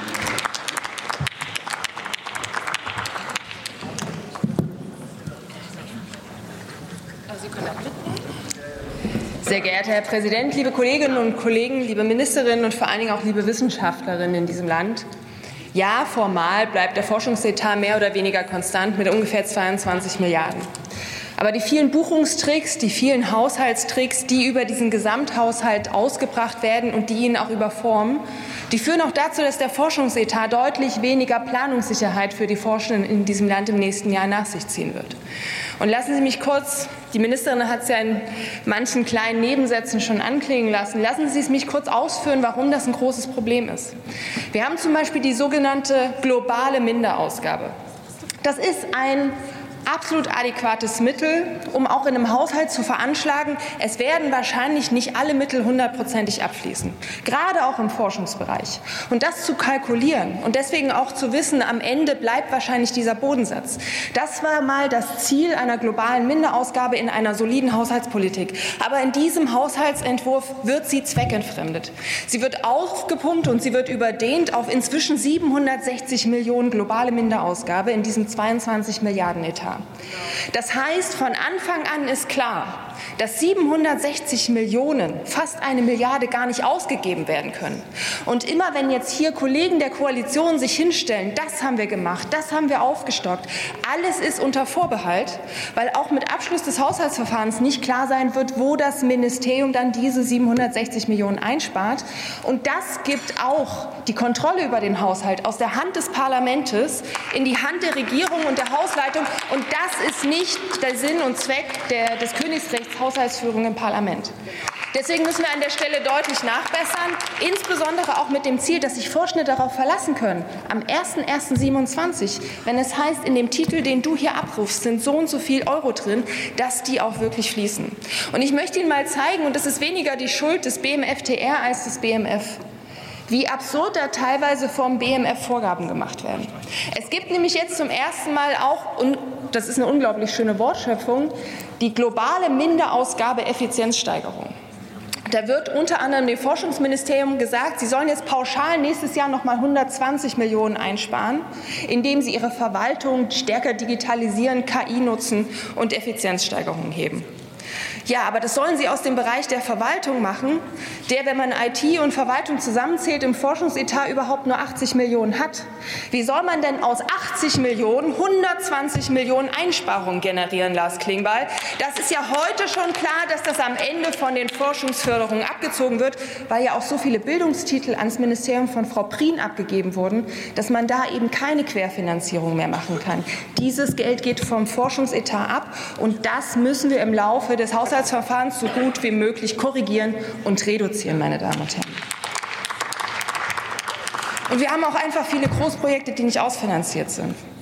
Sehr geehrter Herr Präsident, liebe Kolleginnen und Kollegen, liebe Ministerinnen und vor allen Dingen auch liebe Wissenschaftlerinnen in diesem Land. Ja, formal bleibt der Forschungsetat mehr oder weniger konstant mit ungefähr zweiundzwanzig Milliarden. Aber die vielen Buchungstricks, die vielen Haushaltstricks, die über diesen Gesamthaushalt ausgebracht werden und die ihn auch überformen, die führen auch dazu, dass der Forschungsetat deutlich weniger Planungssicherheit für die Forschenden in diesem Land im nächsten Jahr nach sich ziehen wird. Und lassen Sie mich kurz, die Ministerin hat es ja in manchen kleinen Nebensätzen schon anklingen lassen, lassen Sie es mich kurz ausführen, warum das ein großes Problem ist. Wir haben zum Beispiel die sogenannte globale Minderausgabe. Das ist ein absolut adäquates Mittel, um auch in einem Haushalt zu veranschlagen, es werden wahrscheinlich nicht alle Mittel hundertprozentig abfließen, gerade auch im Forschungsbereich. Und das zu kalkulieren und deswegen auch zu wissen, am Ende bleibt wahrscheinlich dieser Bodensatz. Das war mal das Ziel einer globalen Minderausgabe in einer soliden Haushaltspolitik. Aber in diesem Haushaltsentwurf wird sie zweckentfremdet. Sie wird aufgepumpt und sie wird überdehnt auf inzwischen siebenhundertsechzig Millionen globale Minderausgabe in diesem zweiundzwanzig Milliarden Etat. Das heißt, von Anfang an ist klar, dass siebenhundertsechzig Millionen, fast eine Milliarde, gar nicht ausgegeben werden können. Und immer wenn jetzt hier Kollegen der Koalition sich hinstellen, das haben wir gemacht, das haben wir aufgestockt, alles ist unter Vorbehalt, weil auch mit Abschluss des Haushaltsverfahrens nicht klar sein wird, wo das Ministerium dann diese siebenhundertsechzig Millionen einspart. Und das gibt auch die Kontrolle über den Haushalt aus der Hand des Parlaments in die Hand der Regierung und der Hausleitung. Und das ist nicht der Sinn und Zweck der, des Königsrechts Haushaltsführung im Parlament. Deswegen müssen wir an der Stelle deutlich nachbessern, insbesondere auch mit dem Ziel, dass sich Forschende darauf verlassen können, am erster erster siebenundzwanzig, wenn es heißt, in dem Titel, den du hier abrufst, sind so und so viel Euro drin, dass die auch wirklich fließen. Und ich möchte Ihnen mal zeigen, und das ist weniger die Schuld des B M F T R als des B M F, wie absurd da teilweise vom B M F Vorgaben gemacht werden. Es gibt nämlich jetzt zum ersten Mal auch, und das ist eine unglaublich schöne Wortschöpfung, die globale Minderausgabe Effizienzsteigerung. Da wird unter anderem dem Forschungsministerium gesagt, sie sollen jetzt pauschal nächstes Jahr noch mal hundertzwanzig Millionen einsparen, indem sie ihre Verwaltung stärker digitalisieren, K I nutzen und Effizienzsteigerungen heben. Ja, aber das sollen Sie aus dem Bereich der Verwaltung machen, der, wenn man I T und Verwaltung zusammenzählt, im Forschungsetat überhaupt nur achtzig Millionen hat. Wie soll man denn aus achtzig Millionen hundertzwanzig Millionen Einsparungen generieren, Lars Klingbeil? Das ist ja heute schon klar, dass das am Ende von den Forschungsförderungen abgezogen wird, weil ja auch so viele Bildungstitel ans Ministerium von Frau Prien abgegeben wurden, dass man da eben keine Querfinanzierung mehr machen kann. Dieses Geld geht vom Forschungsetat ab, und das müssen wir im Laufe des Haushaltsverfahrens so gut wie möglich korrigieren und reduzieren, meine Damen und Herren. Und wir haben auch einfach viele Großprojekte, die nicht ausfinanziert sind.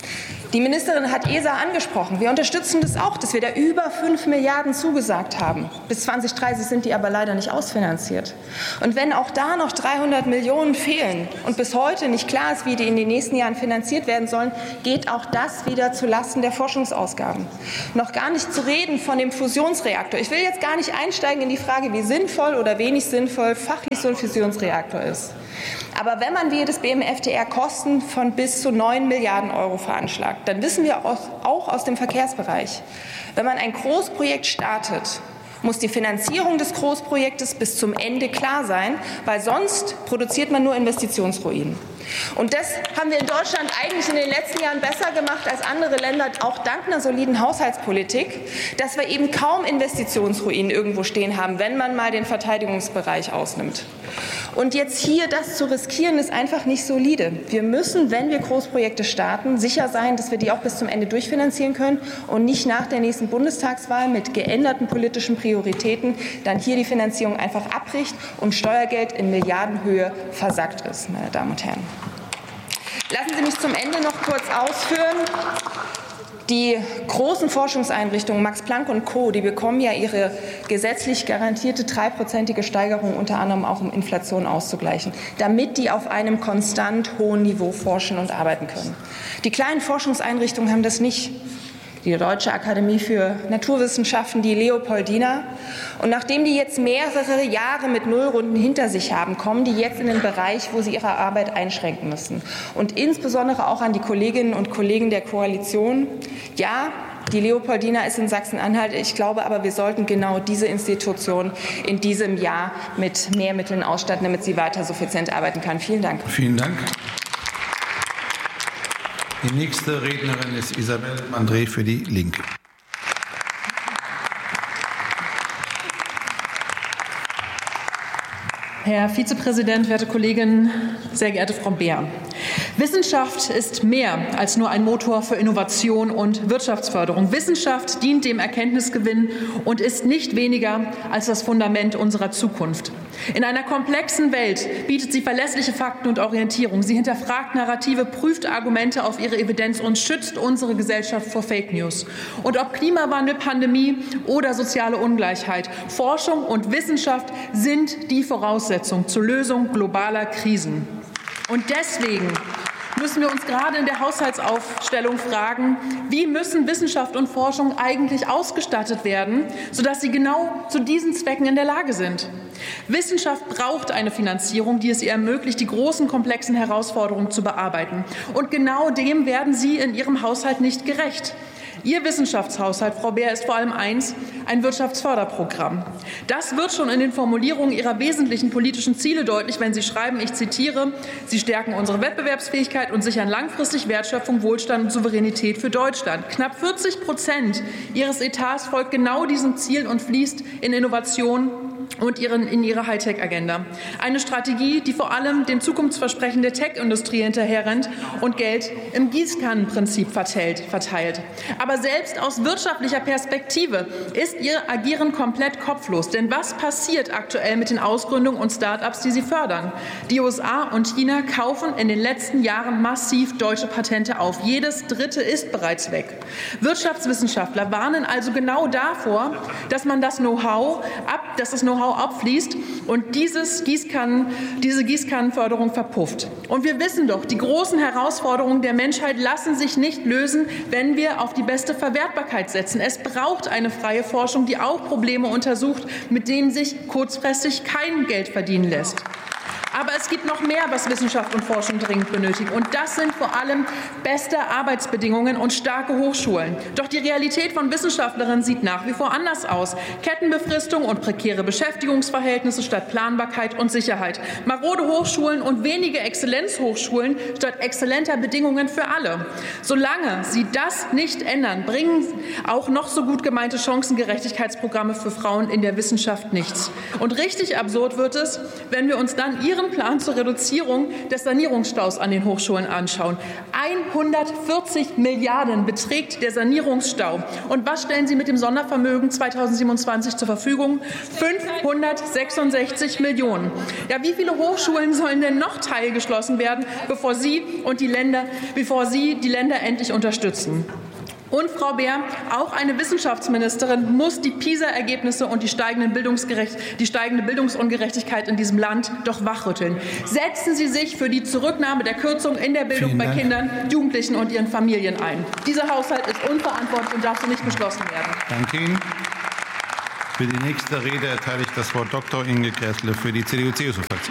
Die Ministerin hat E S A angesprochen. Wir unterstützen das auch, dass wir da über fünf Milliarden zugesagt haben. Bis zwanzig dreißig sind die aber leider nicht ausfinanziert. Und wenn auch da noch dreihundert Millionen fehlen und bis heute nicht klar ist, wie die in den nächsten Jahren finanziert werden sollen, geht auch das wieder zulasten der Forschungsausgaben. Noch gar nicht zu reden von dem Fusionsreaktor. Ich will jetzt gar nicht einsteigen in die Frage, wie sinnvoll oder wenig sinnvoll fachlich so ein Fusionsreaktor ist. Aber wenn man wie das B M F T R Kosten von bis zu neun Milliarden Euro veranschlagt, dann wissen wir auch aus dem Verkehrsbereich, wenn man ein Großprojekt startet, muss die Finanzierung des Großprojektes bis zum Ende klar sein, weil sonst produziert man nur Investitionsruinen. Und das haben wir in Deutschland eigentlich in den letzten Jahren besser gemacht als andere Länder, auch dank einer soliden Haushaltspolitik, dass wir eben kaum Investitionsruinen irgendwo stehen haben, wenn man mal den Verteidigungsbereich ausnimmt. Und jetzt hier das zu riskieren, ist einfach nicht solide. Wir müssen, wenn wir Großprojekte starten, sicher sein, dass wir die auch bis zum Ende durchfinanzieren können und nicht nach der nächsten Bundestagswahl mit geänderten politischen Prioritäten dann hier die Finanzierung einfach abbricht und Steuergeld in Milliardenhöhe versackt ist, meine Damen und Herren. Lassen Sie mich zum Ende noch kurz ausführen. Die großen Forschungseinrichtungen, Max Planck und Co., die bekommen ja ihre gesetzlich garantierte dreiprozentige Steigerung unter anderem auch, um Inflation auszugleichen, damit die auf einem konstant hohen Niveau forschen und arbeiten können. Die kleinen Forschungseinrichtungen haben das nicht. Die Deutsche Akademie für Naturwissenschaften, die Leopoldina. Und nachdem die jetzt mehrere Jahre mit Nullrunden hinter sich haben, kommen die jetzt in den Bereich, wo sie ihre Arbeit einschränken müssen. Und insbesondere auch an die Kolleginnen und Kollegen der Koalition. Ja, die Leopoldina ist in Sachsen-Anhalt. Ich glaube aber, wir sollten genau diese Institution in diesem Jahr mit mehr Mitteln ausstatten, damit sie weiter suffizient arbeiten kann. Vielen Dank. Vielen Dank. Die nächste Rednerin ist Isabel Mandré für die Linke. Herr Vizepräsident, werte Kolleginnen, sehr geehrte Frau Beer. Wissenschaft ist mehr als nur ein Motor für Innovation und Wirtschaftsförderung. Wissenschaft dient dem Erkenntnisgewinn und ist nicht weniger als das Fundament unserer Zukunft. In einer komplexen Welt bietet sie verlässliche Fakten und Orientierung. Sie hinterfragt Narrative, prüft Argumente auf ihre Evidenz und schützt unsere Gesellschaft vor Fake News. Und ob Klimawandel, Pandemie oder soziale Ungleichheit, Forschung und Wissenschaft sind die Voraussetzung zur Lösung globaler Krisen. Und deswegen müssen wir uns gerade in der Haushaltsaufstellung fragen, wie müssen Wissenschaft und Forschung eigentlich ausgestattet werden, sodass sie genau zu diesen Zwecken in der Lage sind. Wissenschaft braucht eine Finanzierung, die es ihr ermöglicht, die großen, komplexen Herausforderungen zu bearbeiten. Und genau dem werden Sie in Ihrem Haushalt nicht gerecht. Ihr Wissenschaftshaushalt, Frau Beer, ist vor allem eins, ein Wirtschaftsförderprogramm. Das wird schon in den Formulierungen Ihrer wesentlichen politischen Ziele deutlich, wenn Sie schreiben, ich zitiere, Sie stärken unsere Wettbewerbsfähigkeit und sichern langfristig Wertschöpfung, Wohlstand und Souveränität für Deutschland. Knapp vierzig Prozent Ihres Etats folgt genau diesem Ziel und fließt in Innovation und ihren, in ihre Hightech-Agenda. Eine Strategie, die vor allem den Zukunftsversprechen der Tech-Industrie hinterherrennt und Geld im Gießkannenprinzip verteilt, verteilt. Aber selbst aus wirtschaftlicher Perspektive ist ihr Agieren komplett kopflos. Denn was passiert aktuell mit den Ausgründungen und Start-ups, die sie fördern? Die U S A und China kaufen in den letzten Jahren massiv deutsche Patente auf. Jedes dritte ist bereits weg. Wirtschaftswissenschaftler warnen also genau davor, dass man das Know-how ab, dass das Know-how abfließt und dieses Gießkannen, diese Gießkannenförderung verpufft. Und wir wissen doch, die großen Herausforderungen der Menschheit lassen sich nicht lösen, wenn wir auf die beste Verwertbarkeit setzen. Es braucht eine freie Forschung, die auch Probleme untersucht, mit denen sich kurzfristig kein Geld verdienen lässt. Aber es gibt noch mehr, was Wissenschaft und Forschung dringend benötigen. Und das sind vor allem beste Arbeitsbedingungen und starke Hochschulen. Doch die Realität von Wissenschaftlerinnen sieht nach wie vor anders aus. Kettenbefristung und prekäre Beschäftigungsverhältnisse statt Planbarkeit und Sicherheit. Marode Hochschulen und wenige Exzellenzhochschulen statt exzellenter Bedingungen für alle. Solange Sie das nicht ändern, bringen auch noch so gut gemeinte Chancengerechtigkeitsprogramme für Frauen in der Wissenschaft nichts. Und richtig absurd wird es, wenn wir uns dann Ihren Ihren Plan zur Reduzierung des Sanierungsstaus an den Hochschulen anschauen. hundertvierzig Milliarden beträgt der Sanierungsstau. Und was stellen Sie mit dem Sondervermögen zweitausendsiebenundzwanzig zur Verfügung? fünfhundertsechsundsechzig Millionen. Ja, wie viele Hochschulen sollen denn noch teilgeschlossen werden, bevor Sie und die Länder, bevor Sie die Länder endlich unterstützen? Und, Frau Beer, auch eine Wissenschaftsministerin muss die PISA-Ergebnisse und die, steigenden Bildungsgerecht, die steigende Bildungsungerechtigkeit in diesem Land doch wachrütteln. Setzen Sie sich für die Zurücknahme der Kürzung in der Bildung bei Kindern, Jugendlichen und ihren Familien ein. Dieser Haushalt ist unverantwortlich und darf so nicht beschlossen werden. Danke Ihnen. Für die nächste Rede erteile ich das Wort Doktor Inge Gräßle für die C D U-C S U-Fraktion.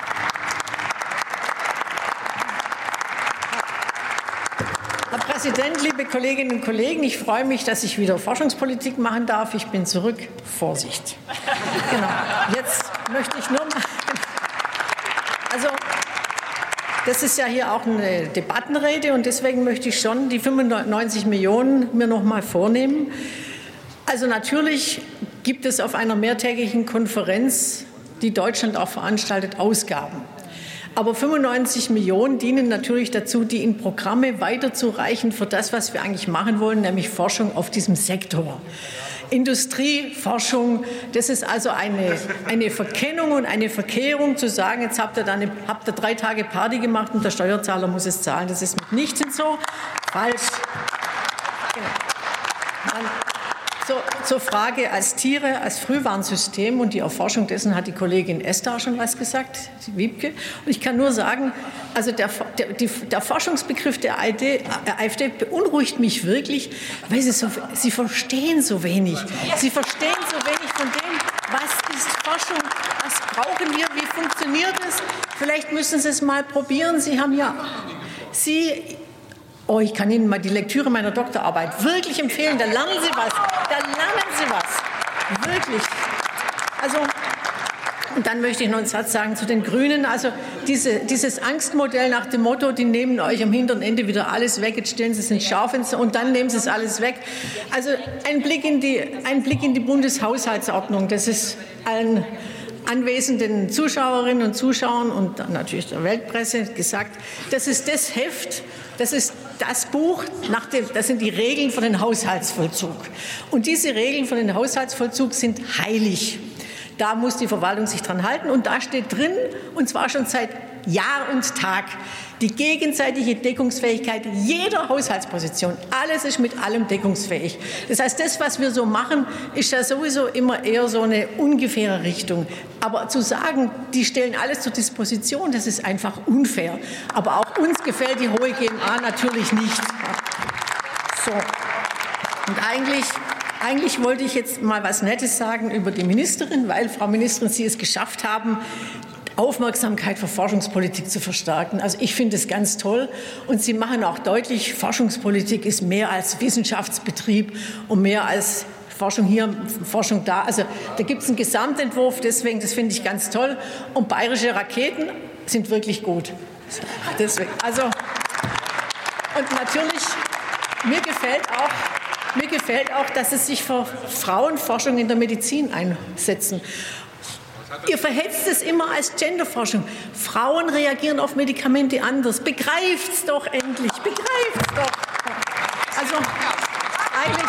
Herr Präsident, liebe Kolleginnen und Kollegen! Ich freue mich, dass ich wieder Forschungspolitik machen darf. Ich bin zurück. Vorsicht. Genau. Jetzt möchte ich nur mal. Also, das ist ja hier auch eine Debattenrede und deswegen möchte ich schon die fünfundneunzig Millionen mir noch mal vornehmen. Also natürlich gibt es auf einer mehrtägigen Konferenz, die Deutschland auch veranstaltet, Ausgaben. Aber fünfundneunzig Millionen dienen natürlich dazu, die in Programme weiterzureichen für das, was wir eigentlich machen wollen, nämlich Forschung auf diesem Sektor. Industrie, Forschung, das ist also eine, eine Verkennung und eine Verkehrung, zu sagen, jetzt habt ihr, da eine, habt ihr drei Tage Party gemacht und der Steuerzahler muss es zahlen. Das ist mitnichten so. Falsch. Genau. Man, So, zur Frage als Tiere, als Frühwarnsystem und die Erforschung dessen hat die Kollegin Esther schon was gesagt, die Wiebke. Und ich kann nur sagen, also der, der, die, der Forschungsbegriff der AfD beunruhigt mich wirklich, weil sie, so, sie verstehen so wenig. Sie verstehen so wenig von dem, was ist Forschung, was brauchen wir, wie funktioniert es. Vielleicht müssen Sie es mal probieren. Sie haben ja, Sie... Oh, ich kann Ihnen mal die Lektüre meiner Doktorarbeit wirklich empfehlen. Da lernen Sie was. Da lernen Sie was. Wirklich. Also, und dann möchte ich noch einen Satz sagen zu den Grünen. Also, diese, dieses Angstmodell nach dem Motto, die nehmen euch am hinteren Ende wieder alles weg, jetzt stellen Sie es ins Schaufenster und dann nehmen Sie es alles weg. Also, ein Blick in die, ein Blick in die Bundeshaushaltsordnung, das ist allen anwesenden Zuschauerinnen und Zuschauern und dann natürlich der Weltpresse gesagt, das ist das Heft, das ist das Buch, nach dem, das sind die Regeln für den Haushaltsvollzug. Und diese Regeln für den Haushaltsvollzug sind heilig. Da muss die Verwaltung sich dran halten. Und da steht drin, und zwar schon seit Jahr und Tag, die gegenseitige Deckungsfähigkeit jeder Haushaltsposition. Alles ist mit allem deckungsfähig. Das heißt, das, was wir so machen, ist ja sowieso immer eher so eine ungefähre Richtung. Aber zu sagen, die stellen alles zur Disposition, das ist einfach unfair. Aber auch uns gefällt die hohe G M A natürlich nicht. So. Und eigentlich... Eigentlich wollte ich jetzt mal was Nettes sagen über die Ministerin, weil, Frau Ministerin, Sie es geschafft haben, Aufmerksamkeit für Forschungspolitik zu verstärken. Also ich finde es ganz toll. Und Sie machen auch deutlich, Forschungspolitik ist mehr als Wissenschaftsbetrieb und mehr als Forschung hier, Forschung da. Also da gibt es einen Gesamtentwurf, deswegen, das finde ich ganz toll. Und bayerische Raketen sind wirklich gut. Deswegen, also, und natürlich, mir gefällt auch, Mir gefällt auch, dass Sie sich für Frauenforschung in der Medizin einsetzen. Ihr verhetzt es immer als Genderforschung. Frauen reagieren auf Medikamente anders. Begreift's doch endlich. Begreift's doch. Also eigentlich,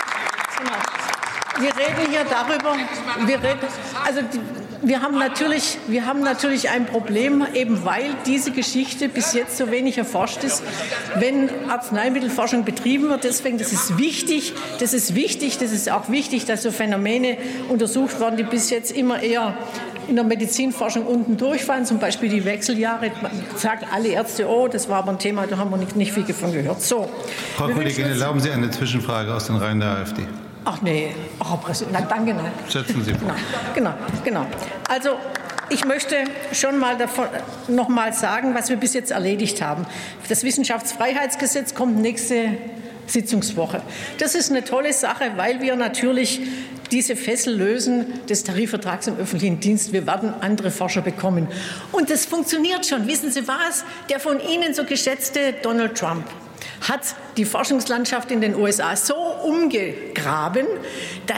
genau. Wir reden hier darüber. Wir reden, also die, wir haben natürlich, wir haben natürlich ein Problem, eben weil diese Geschichte bis jetzt so wenig erforscht ist, wenn Arzneimittelforschung betrieben wird. Deswegen, das ist wichtig, das ist wichtig, das ist auch wichtig, dass so Phänomene untersucht werden, die bis jetzt immer eher in der Medizinforschung unten durchfallen, zum Beispiel die Wechseljahre. Man sagt alle Ärzte, oh, das war aber ein Thema, da haben wir nicht, nicht viel davon gehört. So. Frau Kollegin, erlauben Sie eine Zwischenfrage aus den Reihen der AfD? Ach nee, Frau Präsident, nein, danke, nein. Setzen Sie vor. Genau, genau, genau. Also ich möchte schon mal davon noch mal sagen, was wir bis jetzt erledigt haben. Das Wissenschaftsfreiheitsgesetz kommt nächste Sitzungswoche. Das ist eine tolle Sache, weil wir natürlich diese Fessel lösen des Tarifvertrags im öffentlichen Dienst. Wir werden andere Forscher bekommen. Und das funktioniert schon. Wissen Sie was? Der von Ihnen so geschätzte Donald Trump hat die Forschungslandschaft in den U S A so umgegraben, dass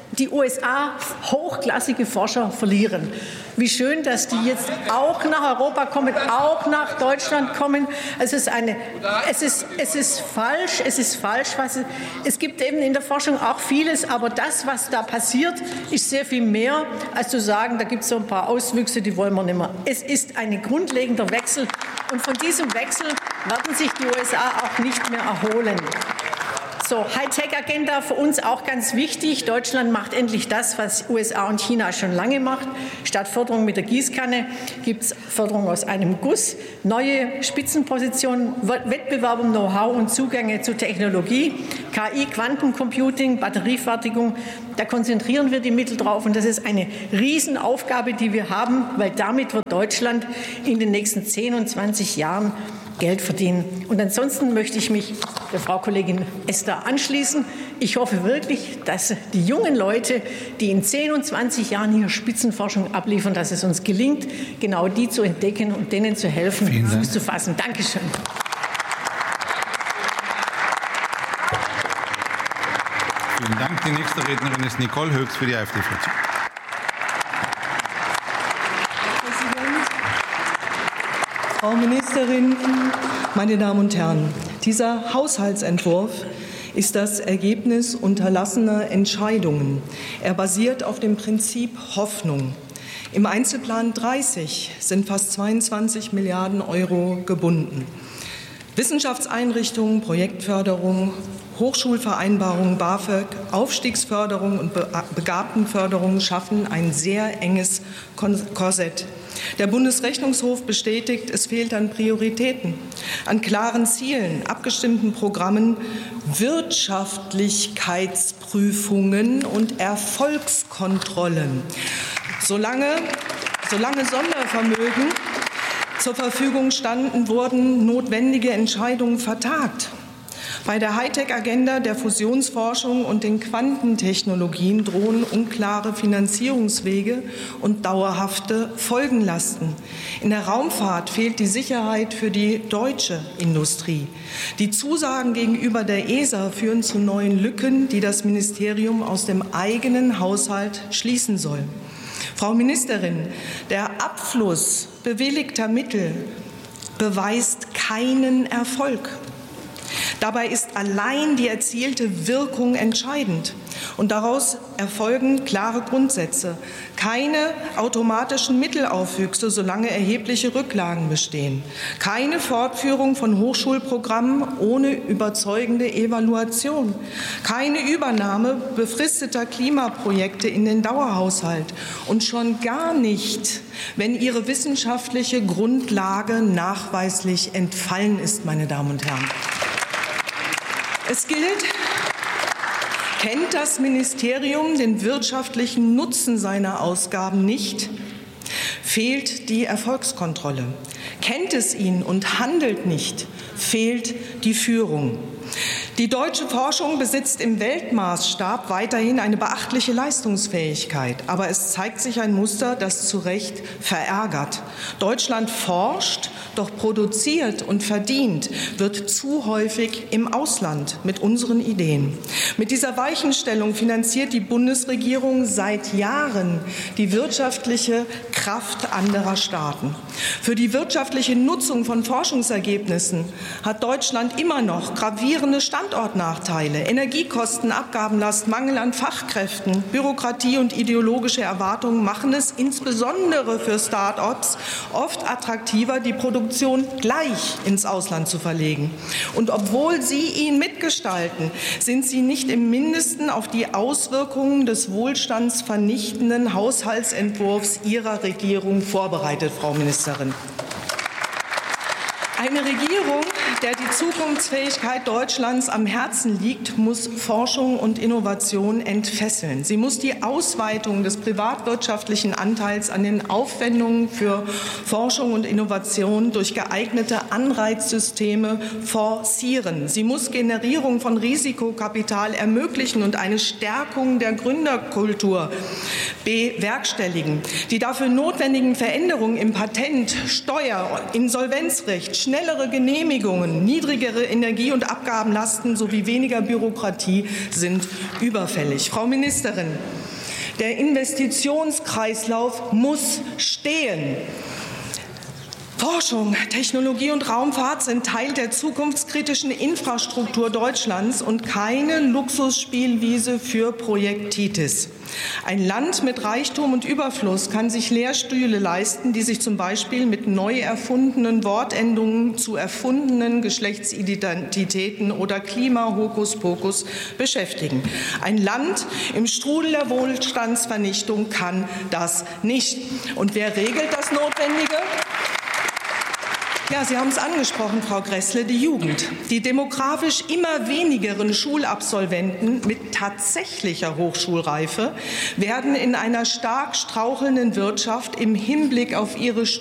die U S A hochklassige Forscher verlieren. Wie schön, dass die jetzt auch nach Europa kommen, auch nach Deutschland kommen. Es ist, eine, es ist, es ist falsch, es ist falsch. Was, es gibt eben in der Forschung auch vieles, aber das, was da passiert, ist sehr viel mehr, als zu sagen, da gibt es so ein paar Auswüchse, die wollen wir nicht mehr. Es ist ein grundlegender Wechsel und von diesem Wechsel werden sich die U S A auch nicht mehr erholen. So, Hightech-Agenda für uns auch ganz wichtig. Deutschland macht endlich das, was U S A und China schon lange macht. Statt Förderung mit der Gießkanne gibt es Förderung aus einem Guss. Neue Spitzenpositionen, Wettbewerb um Know-how und Zugänge zu Technologie, K I, Quantencomputing, Batteriefertigung. Da konzentrieren wir die Mittel drauf. Und das ist eine Riesenaufgabe, die wir haben, weil damit wird Deutschland in den nächsten zehn und zwanzig Jahren Geld verdienen. Und ansonsten möchte ich mich der Frau Kollegin Esther anschließen. Ich hoffe wirklich, dass die jungen Leute, die in zehn und zwanzig Jahren hier Spitzenforschung abliefern, dass es uns gelingt, genau die zu entdecken und denen zu helfen, Fuß zu fassen. Dankeschön. Vielen Dank. Die nächste Rednerin ist Nicole Höchst für die AfD-Fraktion. Frau Ministerin, meine Damen und Herren! Dieser Haushaltsentwurf ist das Ergebnis unterlassener Entscheidungen. Er basiert auf dem Prinzip Hoffnung. Im Einzelplan dreißig sind fast zweiundzwanzig Milliarden Euro gebunden. Wissenschaftseinrichtungen, Projektförderung, Hochschulvereinbarung, BAföG, Aufstiegsförderung und Begabtenförderung schaffen ein sehr enges Korsett. Der Bundesrechnungshof bestätigt, es fehlt an Prioritäten, an klaren Zielen, abgestimmten Programmen, Wirtschaftlichkeitsprüfungen und Erfolgskontrollen. Solange, solange Sondervermögen zur Verfügung standen, wurden notwendige Entscheidungen vertagt. Bei der Hightech-Agenda der Fusionsforschung und den Quantentechnologien drohen unklare Finanzierungswege und dauerhafte Folgenlasten. In der Raumfahrt fehlt die Sicherheit für die deutsche Industrie. Die Zusagen gegenüber der E S A führen zu neuen Lücken, die das Ministerium aus dem eigenen Haushalt schließen soll. Frau Ministerin, der Abfluss bewilligter Mittel beweist keinen Erfolg. Dabei ist allein die erzielte Wirkung entscheidend. Und daraus erfolgen klare Grundsätze. Keine automatischen Mittelaufwüchse, solange erhebliche Rücklagen bestehen. Keine Fortführung von Hochschulprogrammen ohne überzeugende Evaluation. Keine Übernahme befristeter Klimaprojekte in den Dauerhaushalt. Und schon gar nicht, wenn ihre wissenschaftliche Grundlage nachweislich entfallen ist, meine Damen und Herren. Es gilt, kennt das Ministerium den wirtschaftlichen Nutzen seiner Ausgaben nicht, fehlt die Erfolgskontrolle. Kennt es ihn und handelt nicht, fehlt die Führung. Die deutsche Forschung besitzt im Weltmaßstab weiterhin eine beachtliche Leistungsfähigkeit. Aber es zeigt sich ein Muster, das zu Recht verärgert. Deutschland forscht, doch produziert und verdient wird zu häufig im Ausland mit unseren Ideen. Mit dieser Weichenstellung finanziert die Bundesregierung seit Jahren die wirtschaftliche Kraft anderer Staaten. Für die wirtschaftliche Nutzung von Forschungsergebnissen hat Deutschland immer noch gravierende Standortnachteile, Energiekosten, Abgabenlast, Mangel an Fachkräften, Bürokratie und ideologische Erwartungen machen es insbesondere für Start-ups oft attraktiver, die Produktion gleich ins Ausland zu verlegen. Und obwohl sie ihn mitgestalten, sind sie nicht im Mindesten auf die Auswirkungen des wohlstandsvernichtenden Haushaltsentwurfs Ihrer Regierung vorbereitet, Frau Ministerin. Eine Regierung, der die Zukunftsfähigkeit Deutschlands am Herzen liegt, muss Forschung und Innovation entfesseln. Sie muss die Ausweitung des privatwirtschaftlichen Anteils an den Aufwendungen für Forschung und Innovation durch geeignete Anreizsysteme forcieren. Sie muss Generierung von Risikokapital ermöglichen und eine Stärkung der Gründerkultur bewerkstelligen. Die dafür notwendigen Veränderungen im Patent-, Steuer-, Insolvenzrecht, schnellere Genehmigung Lösungen, niedrigere Energie- und Abgabenlasten sowie weniger Bürokratie sind überfällig. Frau Ministerin, der Investitionskreislauf muss stehen. Forschung, Technologie und Raumfahrt sind Teil der zukunftskritischen Infrastruktur Deutschlands und keine Luxusspielwiese für Projektitis. Ein Land mit Reichtum und Überfluss kann sich Lehrstühle leisten, die sich zum Beispiel mit neu erfundenen Wortendungen zu erfundenen Geschlechtsidentitäten oder Klima-Hokuspokus beschäftigen. Ein Land im Strudel der Wohlstandsvernichtung kann das nicht. Und wer regelt das Notwendige? Ja, Sie haben es angesprochen, Frau Gräßle, die Jugend. Die demografisch immer wenigeren Schulabsolventen mit tatsächlicher Hochschulreife werden in einer stark strauchelnden Wirtschaft im Hinblick auf ihre